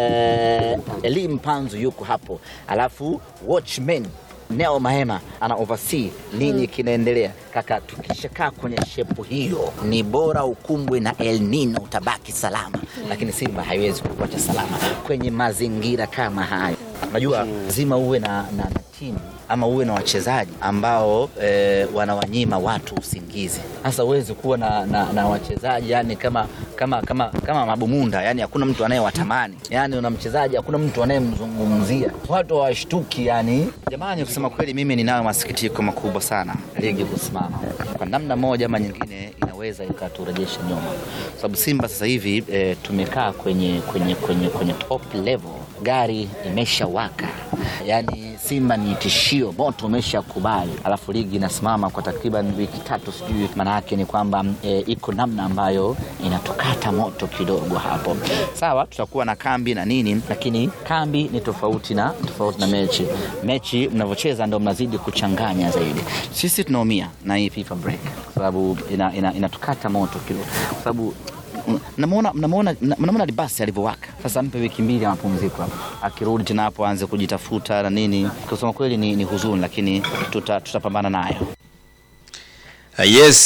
Elim Panzu yuko hapo, alafu watchman Neo Mahema ana oversee nini kinaendelea. Kaka, tukishakaa kwenye shepu hiyo, ni bora ukumbwe na El Nino, utabaki salama. Lakini Simba haiwezi kukuacha salama kwenye mazingira kama haya. Unajua lazima uwe na timu ama uwe na wachezaji ambao wanawanyima watu usingizi. Sasa uwezi kuwa na wachezaji yani kama mabumunda, yani hakuna mtu anayewatamani. Yani una mchezaji hakuna mtu anayemzungumzia. Watu hawashtuki yani. Jamani, kusema kweli mimi ninayo masikitiko makubwa sana ligi kusimama. Kwa namna moja ama nyingine inaweza ikaturejesha nyuma. Sababu Simba sasa hivi tumekaa kwenye top level. Gari imeshawaka. Yani Simba ni tishio, moto umeshakubali. Alafu ligi inasimama kwa takriban wiki 3 sijui. Maana yake ni kwamba iko namna ambayo inatukata moto kidogo hapo. Sawa, tutakuwa na kambi na nini, lakini kambi ni tofauti na mechi. Mechi mnavocheza ndio mnazidi kuchanganya zaidi. Sisi tunaumia na hii FIFA break kwa sababu inatukata moto kidogo. Kwa sababu mnamuona Libasi alivyowaka. Sasa mpe wiki 2 ya mapumziko hapo. Akirudi tena hapo aanze kujitafuta na nini. Kusema kweli ni huzuni, lakini tutapambana nayo. Yes,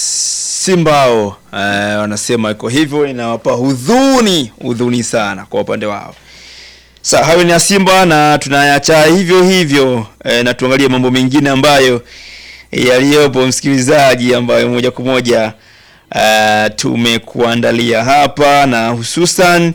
Simba wanasema iko hivyo, inawapa huzuni sana kwa upande wao. Sasa hayo ni Simba na tunaacha hivyo na tuangalie mambo mengine ambayo yaliyopo msikilizaji, ambayo moja kwa moja tumekuandalia hapa, na hususan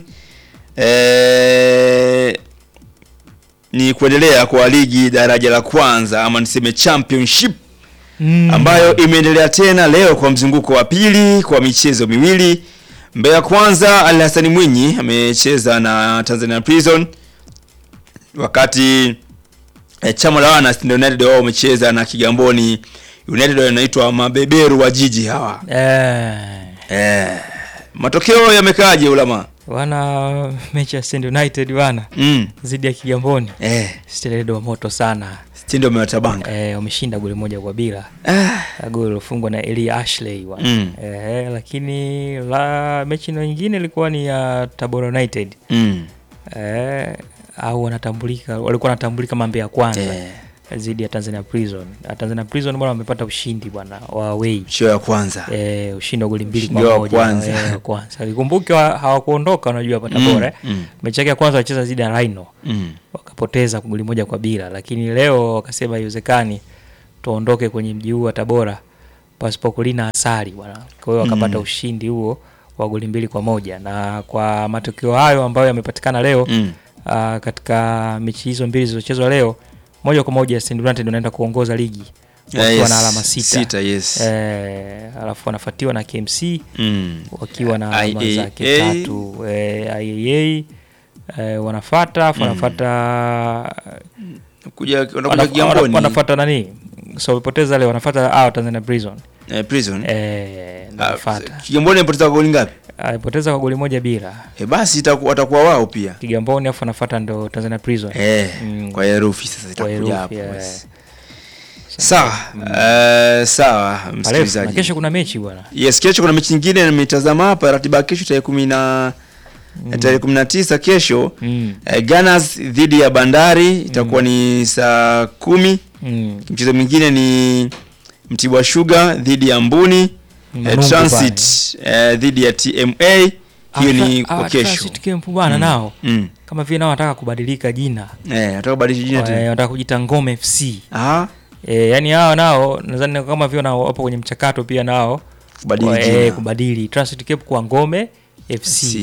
ni kuendelea kwa ligi daraja la kwanza ama niseme championship ambayo imeendelea tena leo kwa mzunguko wa pili kwa michezo miwili. Mbeya Kwanza Al Hassan Mwinyi amecheza na Tanzania Prison, wakati Chama la Wana United wao wamecheza na Kigamboni United, wanaitwa mabeberu wa jiji hawa. Matokeo yamekaje ulama? Wana mechi ya Stand United wana zidi ya Kigamboni. Stand wa moto sana. Stand wamewatabanga. Wameshinda goli 1-0. Goli lilofungwa na Eli Ashley wana. Lakini mechi nyingine ilikuwa ni ya Tabora United. Au walikuwa wanatambulika Mbeya Kwanza. dhidi ya Tanzania Prison. Tanzania Prison bwana wamepata ushindi bwana wa away. Show ya kwanza. Ushindi wa goli 2-1. Kwanza. Likumbuke hawakuondoka unajua hapa Tabora. Mechi yake ya kwanza walicheza dhidi ya Rhino. Wakapoteza goli 1-0, lakini leo wakasema haiwezekani tuondoke kwenye mji huu wa Tabora pasipo kulina asali bwana. Kwa hiyo wakapata ushindi huo wa goli 2-1, na kwa matokeo hayo ambayo yamepatikana leo katika mechi hizo mbili zilizochezwa leo, moja kwa moja Stand United wanaenda kuongoza ligi wakiwa na alama 6. Alafu wanafuatiwa na KMC wakiwa na alama zake 3. IAA wanafuata kuja Kigamboni. Wanafuata nani? So wamepoteza leo, wanafuata Tanzania Prison. Nafuata. Kigamboni amepoteza goli ngapi? Alipoteza kwa goli 1-0. Basi watakuwa wao pia. Kigamboni afu anafuata ndo Tanzania Prison. Kwa herufi sasa itakuja hapo. Sawa msikilizaji. Na kesho kuna mechi bwana. Yes, kesho kuna mechi nyingine nimetazama hapa, ratiba kesho tarehe 19 kesho. Gunners dhidi ya Bandari itakuwa ni saa 10. Mchezo mwingine ni Mtibwa Sugar dhidi ya Mbuni. Transit dhidi ya TMA. Hiyo ni kwa kesho. Transit Camp bwana nao. Kama vile nao wanataka kubadilika jina. Wanataka kubadilisha jina tena. Wanataka kujiita Ngome FC. Yani hao nao nadhani kama vile nao wapo kwenye mchakato pia nao kubadili Transit Camp kwa Ngome FC.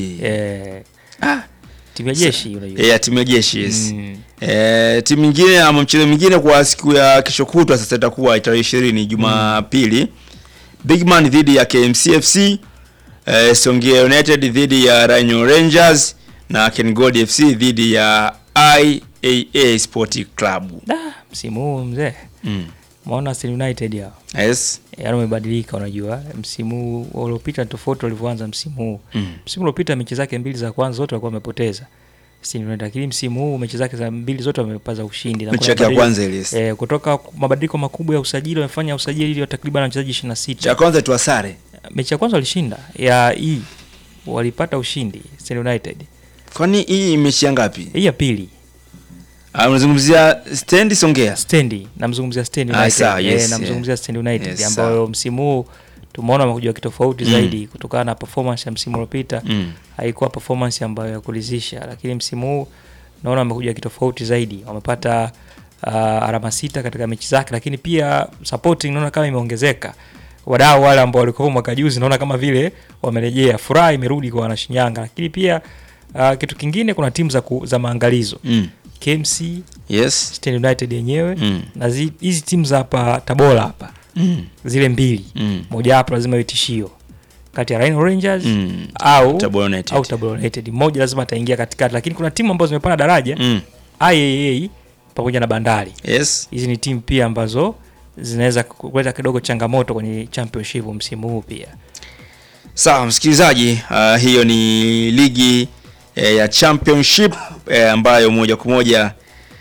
Timu ya jeshi unajua. Timu ya jeshi yes. Timu nyingine ama mchezo mwingine kwa siku ya kesho kutwa sasa itakuwa tarehe 20 Jumapili. Bigman dhidi ya KMC FC, Songea United dhidi ya Rhino Rangers na KenGold FC dhidi ya IAA Sport Club. Msimu huu mzee. Maona Stand United yao. Yes. Yaani umebadilika unajua. Msimu uliopita tofauti walivyoanza msimu huu. Msimu uliopita mechi zake mbili za kwanza zote walikuwa wamepoteza. Stand United, lakini msimu huu mechi zake za mbili zote wamepata ushindi. Na mechi ya kwanza ile. Kutoka mabadiliko makubwa ya usajili wamefanya usajili ili takriban wachezaji 26. Cha kwanza tu asare. Mechi ya kwanza walishinda. Ya hii walipata ushindi Stand United. Kwani hii mechi ya ngapi? Hii ya pili. Unazungumzia Stand Songea? Stand, namzungumzia Stand United. Namzungumzia Stand United ambayo msimu huu tumeona wamekuja kitofauti zaidi kutokana na performance ya msimu uliopita. Haikuwa performance ambayo ya kuridhisha, lakini msimu huu naona wamekuja kitofauti zaidi. Wamepata alama 6 katika mechi zake, lakini pia supporting naona kama imeongezeka. Wadau wale ambao walikuwa mwaka juzi naona kama vile wamerejea, furaha imerudi kwa Wanashinyanga. Lakini pia kitu kingine kuna timu za maangalizo. KMC, yes, Stand United yenyewe na hizi timu za hapa Tabora hapa. Zile mbili. Moja hapo lazima iwe tishio kati ya Rhino Rangers au Tabora United. Moja lazima ataingia katikati, lakini kuna timu ambazo zimepanda daraja. IAA pamoja na Bandari. Yes. Hizi ni timu pia ambazo zinaweza kuleta kidogo changamoto kwenye championship msimu huu pia. Sawa msikilizaji, hiyo ni ligi ya championship ambayo moja kwa moja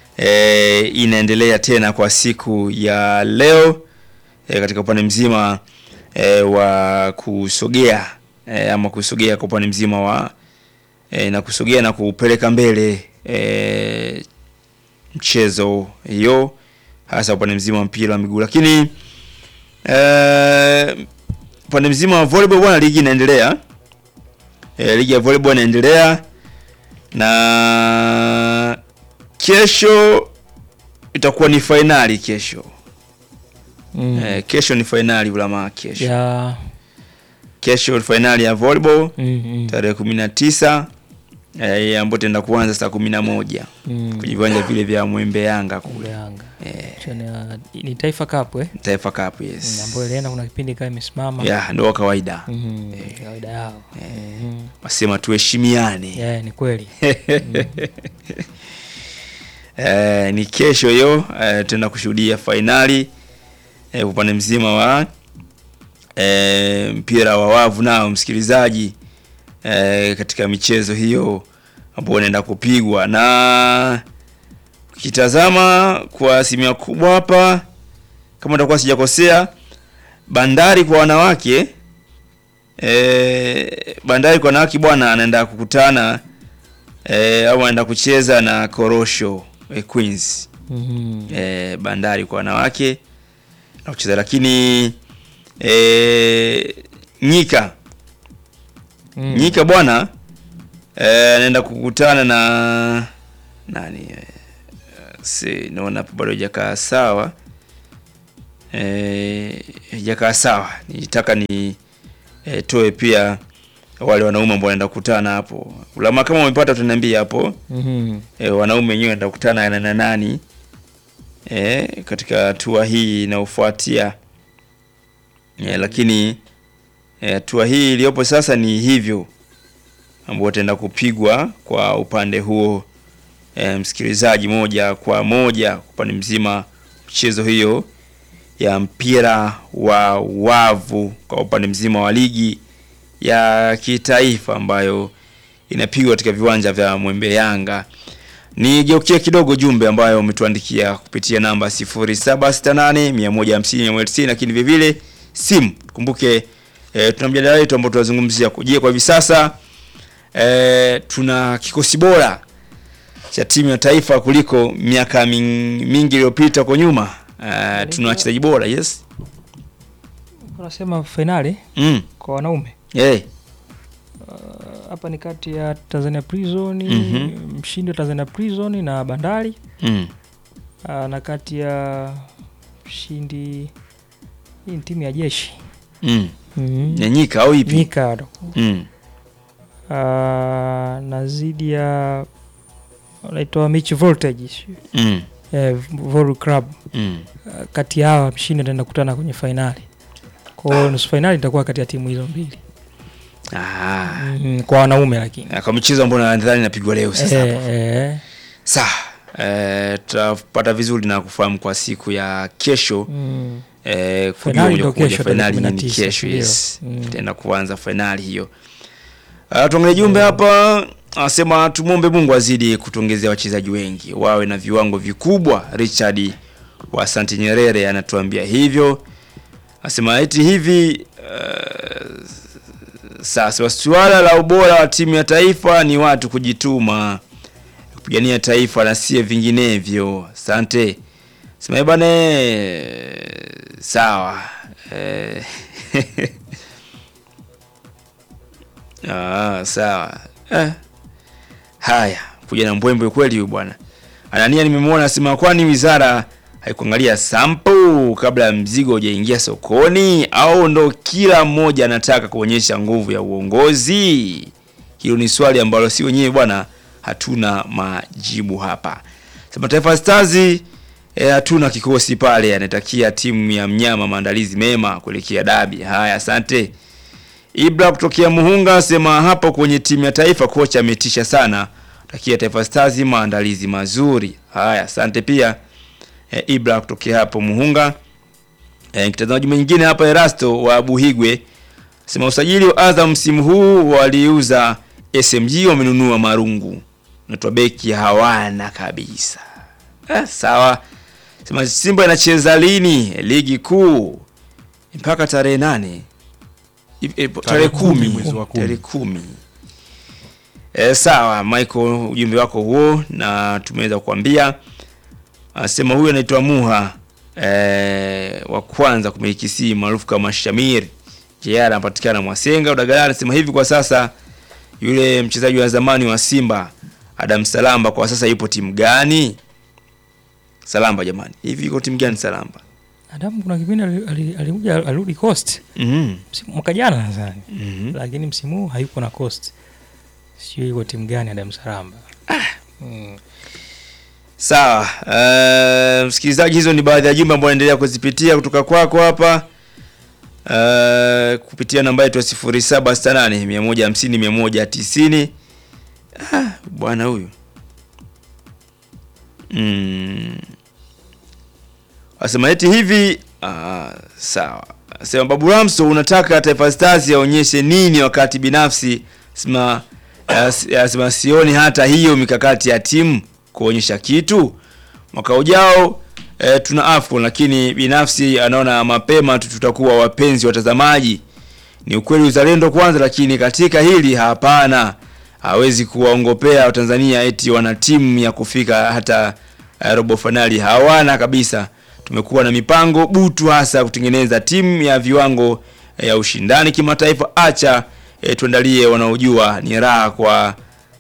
inaendelea tena kwa siku ya leo katika upande mzima wa kusogea ama kusogea kwa upande mzima wa na kusogea na kupeleka mbele mchezo hiyo, hasa upande mzima wa mpira wa miguu. Lakini upande mzima wa volleyball bwana, ligi inaendelea. Ligi ya volleyball inaendelea na kesho itakuwa ni finali kesho. Kesho ni finali ulama kesho. Yeah. Kesho ni finali ya volleyball tarehe 19 ambapo tenda kuanza saa 11 kwenye viwanja vile vya Mwembe Yanga kule. Ni Taifa Cup Taifa Cup yes. Ambapo ilienda kuna kipindi kama imesimama. Yeah, ndio kawaida. Kawaida yao. Wasema tuheshimiane. Ni kweli. Ni kesho hiyo tena kushuhudia finali upande mzima wa mpira wa wavu nao msikilizaji, katika michezo hiyo ambayo inaenda kupigwa. Na ukitazama kwa asilimia kubwa hapa, kama nitakuwa sijakosea, Bandari kwa wanawake bwana anaenda kukutana au anaenda kucheza na Korosho Queens. Bandari kwa wanawake na kucheza, lakini Nyika bwana anaenda kukutana na nani, naona hapo bado hajakaa sawa. Hajakaa sawa. Nitaka ni toe pia wale wanaume ambao wanaenda kukutana hapo. Ulama kama umepata utaniambia hapo. Wanaume wenyewe wanaenda kukutana na nani katika hatua hii inayofuatia. Lakini hatua hii iliyopo sasa ni hivyo ambao wataenda kupigwa kwa upande huo, msikilizaji, moja kwa moja upande mzima mchezo hiyo ya mpira wa wavu kwa upande mzima wa ligi ya kitaifa ambayo inapigwa katika viwanja vya Mwembe Yanga. Nigeukie kidogo jumbe ambayo umetuandikia kupitia namba 0768 150 190, lakini vile vile simu. Kumbuke tuna mjadala wetu ambao tunazungumzia kujia kwa hivi sasa tuna kikosi bora cha timu ya taifa kuliko miaka mingi iliyopita kwa nyuma. Tuna wachezaji bora, yes. Unasema finali kwa wanaume. Hapa ni kati ya Tanzania Prison, mshindi wa Tanzania Prison na Bandari. Na kati ya mshindi hii timu ya jeshi. Nyika au ipi? Nyika. Na zidi ya wanaitwa Mitch Voltage. Vol Club. Kati yao mshindi ataenda kukutana kwenye finali. Kwa hiyo nusu finali itakuwa kati ya timu hizo mbili. Kwa wanaume, lakini kwa michezo ambayo nadhani inapigwa leo sasa hapo. Sawa. Tutapata vizuri na kufahamu kwa siku ya kesho. Finali ni kesho, yes. Tutaenda kuanza finali hiyo. Tuangalie jumbe hapa. Anasema tumuombe Mungu azidi kutuongezea wachezaji wengi wawe na viwango vikubwa. Richard wa Asante Nyerere anatuambia hivyo. Anasema eti hivi sasa swala la ubora wa timu ya taifa ni watu kujituma kupigania taifa na si vinginevyo. Asante. Sema bwana sawa. Sawa. Haya, kuja na mbwembwe kweli huyu bwana. Anania nimemwona asema kwani wizara haikuangalia sample kabla ya mzigo hujaingia sokoni au ndo kila mmoja anataka kuonyesha nguvu ya uongozi? Hilo ni swali ambalo si wenyewe bwana hatuna majibu hapa. Sema Taifa Stars hatuna kikosi pale, anatakia timu ya mnyama maandalizi mema kuelekea dabi. Haya, asante. Ibra kutokea Muhunga sema hapo kwenye timu ya taifa kocha ametisha sana. Takia Taifa Stars maandalizi mazuri. Haya, asante pia Ibra kutokea hapo Muhunga. Kitazamaji mwingine hapa Erasto wa Buhigwe sema usajili wa Azam msimu huu waliuza SMG wamenunua Marungu. Natwa beki hawana kabisa. Sawa. Sema Simba inacheza lini ligi kuu? Mpaka tarehe 8. Tarehe 10 tarehe 10. Sawa Michael, ujumbe wako huo na tumeweza kukuambia. Anasema huyu anaitwa Muha wa kwanza kumiliki simu maarufu kama Shamir. JR anapatikana Mwasenga Udagala. Anasema hivi kwa sasa yule mchezaji wa zamani wa Simba Adam Salamba kwa sasa yupo timu gani? Salamba jamani. Hivi yuko timu gani Salamba? Adam kuna kipindi alirudi Coast. Mwaka jana nadhani. Lakini msimu huu hayupo na Coast. Sio yuko timu gani Adam Salamba. Sawa. Msikilizaji, hizo ni baadhi ya jumbe ambazo naendelea kuzipitia kutoka kwako hapa. Kupitia namba yetu ya 0768 150 190. Bwana huyu. Asema eti hivi sawa. Asema Babu Ramso unataka Taifa Stars yaonyeshe nini wakati binafsi asema sioni hata hiyo mikakati ya timu kuonyesha kitu. Mwaka ujao tuna AFCON lakini binafsi anaona mapema tutakuwa wapenzi watazamaji. Ni ukweli uzalendo kwanza, lakini katika hili hapana. Hawezi kuwaongopea Watanzania eti wana timu ya kufika hata robo finali hawana kabisa. Tumekuwa na mipango butu hasa kutengeneza timu ya viwango ya ushindani kimataifa. Acha tuandalie wanaojua ni raha kwa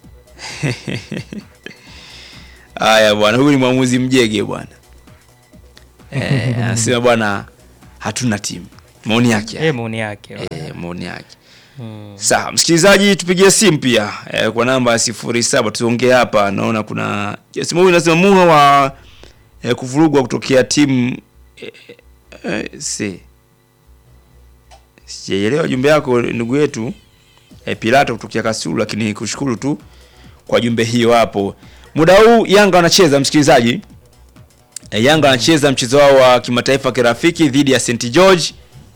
haya bwana, huyu ni mwamuzi Mjege bwana. Anasema bwana hatuna timu. Maoni yake. Maoni yake. Maoni yake. Sawa, msikilizaji tupigie simu pia kwa namba 07 tuongee hapa. Naona kuna simu huyu anasema Muha wa kuvurugwa kutokea timu sijaelewa jumbe yako ndugu yetu Pilato kutokea Kasulu, lakini kushukuru tu kwa jumbe hiyo hapo. Muda huu Yanga wanacheza msikilizaji. Yanga wanacheza mchezo wao wa kimataifa kirafiki dhidi ya St George.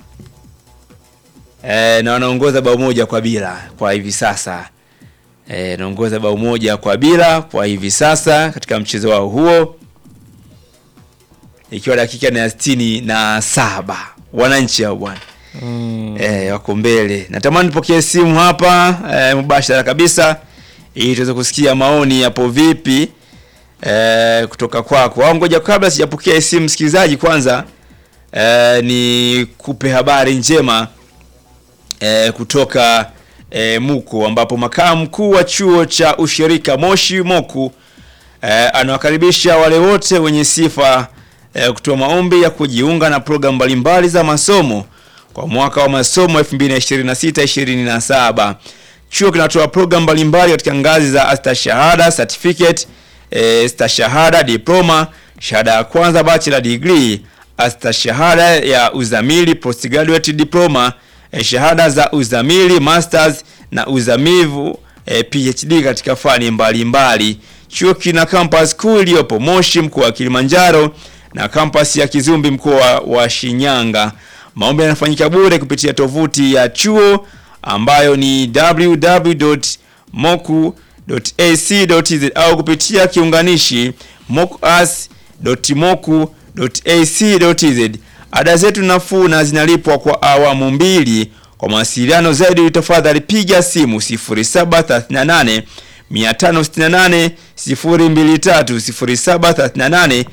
Na wanaongoza bao moja kwa bila kwa hivi sasa. Naongoza bao moja kwa bila kwa hivi sasa katika mchezo wao huo. Ikiwa dakika na 67. Wananchi hao bwana. Wako mbele. Natamani nipokee simu hapa mubashara kabisa ili tuweze kusikia maoni hapo vipi kutoka kwako. Au ngoja kabla sijapokea simu msikilizaji, kwanza ni kupe habari njema kutoka Muku, ambapo makamu mkuu wa chuo cha ushirika Moshi Moku anawakaribisha wale wote wenye sifa kutoa maombi ya kujiunga na programu mbalimbali za masomo kwa mwaka wa masomo 2026-2027. Chuo kinatoa programu mbalimbali katika ngazi za astashahada, certificate, stashahada, diploma, shahada ya kwanza, bachelor degree, astashahada ya uzamili, postgraduate diploma, shahada za uzamili, masters na uzamivu, PhD katika fani mbalimbali. Chuo kina campus kuu iliyopo Moshi mkoa wa Kilimanjaro na campus ya Kizumbi mkoa wa Shinyanga. Maombi yanafanyika bure kupitia tovuti ya chuo ambayo ni www.moku.ac.tz au kupitia kiunganishi mokuas.moku.ac.tz. Ada zetu nafuu na zinalipwa kwa awamu mbili. Kwa mawasiliano zaidi tafadhali piga simu 0738 568 023 0738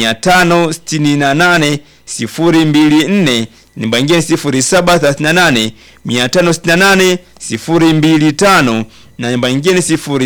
568 024. Namba nyingine 0738 568 025 na namba nyingine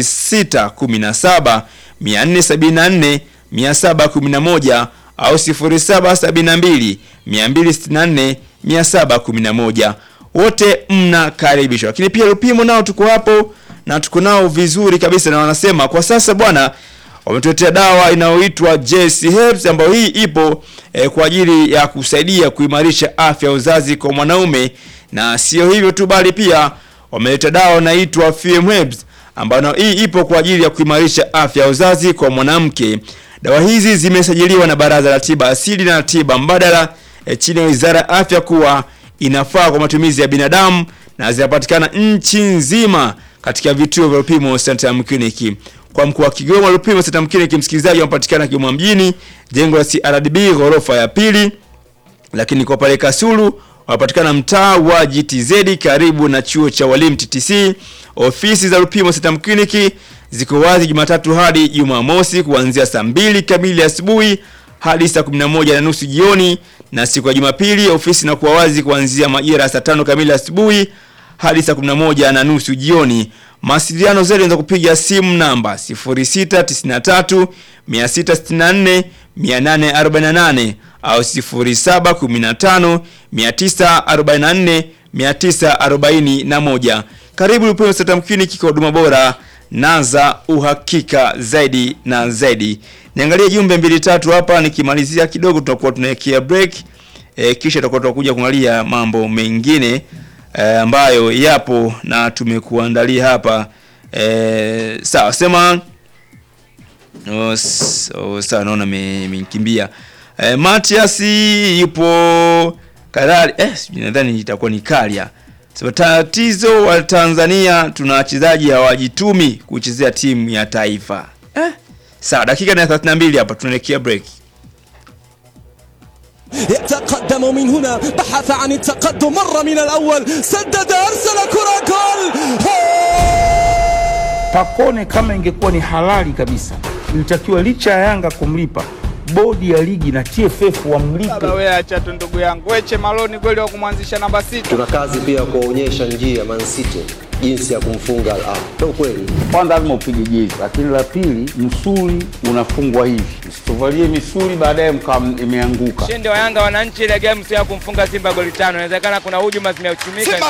0617 474 711 au 0772 264 711. Wote mnakaribishwa. Lakini pia Lupimo nao tuko hapo na tuko nao vizuri kabisa, na wanasema kwa sasa bwana wametuletea dawa inayoitwa JC Herbs ambayo hii ipo kwa ajili ya kusaidia kuimarisha afya ya uzazi kwa mwanaume, na sio hivyo tu bali pia wameleta dawa inaitwa FM Herbs ambayo hii ipo kwa ajili ya kuimarisha afya ya uzazi kwa mwanamke. Dawa hizi zimesajiliwa na Baraza la Tiba Asili na Tiba Mbadala chini ya Wizara ya Afya kuwa inafaa kwa matumizi ya binadamu na zinapatikana nchi nzima katika vituo vya Lupimo Santam Clinic. Kwa mkoa wa Kigoma, Lupimo Santam Clinic msikilizaji wanapatikana Kigoma mjini, jengo la CRDB ghorofa ya pili. Lakini kwa pale Kasulu wanapatikana mtaa wa GTZ karibu na chuo cha walimu TTC. Ofisi za Lupimo Santam Clinic ziko wazi Jumatatu hadi Jumamosi kuanzia saa 2 kamili asubuhi hadi saa 11:30 jioni, na siku ya Jumapili ofisi inakuwa wazi kuanzia majira saa 5 kamili asubuhi hadi saa 11:30 jioni. Mawasiliano zaidi unaweza kupiga simu namba 0693 664 848 au 0715 944 941. Karibu Lupimo Santam Clinic kwa huduma bora na za uhakika zaidi na zaidi. Niangalie jumbe 2-3 hapa, nikimalizia kidogo tutakuwa tunaelekea break. Kisha tutakuwa tunakuja kuangalia mambo mengine ambayo yapo na tumekuandalia hapa. Sawa, sema sawa, naona mmekimbia. Matias yupo Karali, nadhani itakuwa ni Kalia. Sababu tatizo wa Tanzania tuna wachezaji hawajitumi kuchezea timu ya taifa. Sawa, dakika na 32 hapa tunaelekea break. يتقدم من هنا، بحث عن التقدم، مر من الأول، سدد، أرسل كرة، جول. Pakone kama ingekuwa ni halali kabisa ilitakiwa licha ya Yanga kumlipa, bodi ya ligi na TFF wamlipe. Wewe acha tu ndugu yangu, weche Maloni kweli wa kumwanzisha namba 6. Tuna kazi pia kuonyesha njia Man City jinsi ya kumfunga Al-Ahly. Ndio kweli. Kwanza lazima upige jezi, lakini la pili msuli unafungwa hivi. Usituvalie misuli baadaye imeanguka. Shinde wa Yanga wananchi ile game sio ya kumfunga Simba goli 5. Inawezekana kuna hujuma zimeuchumika.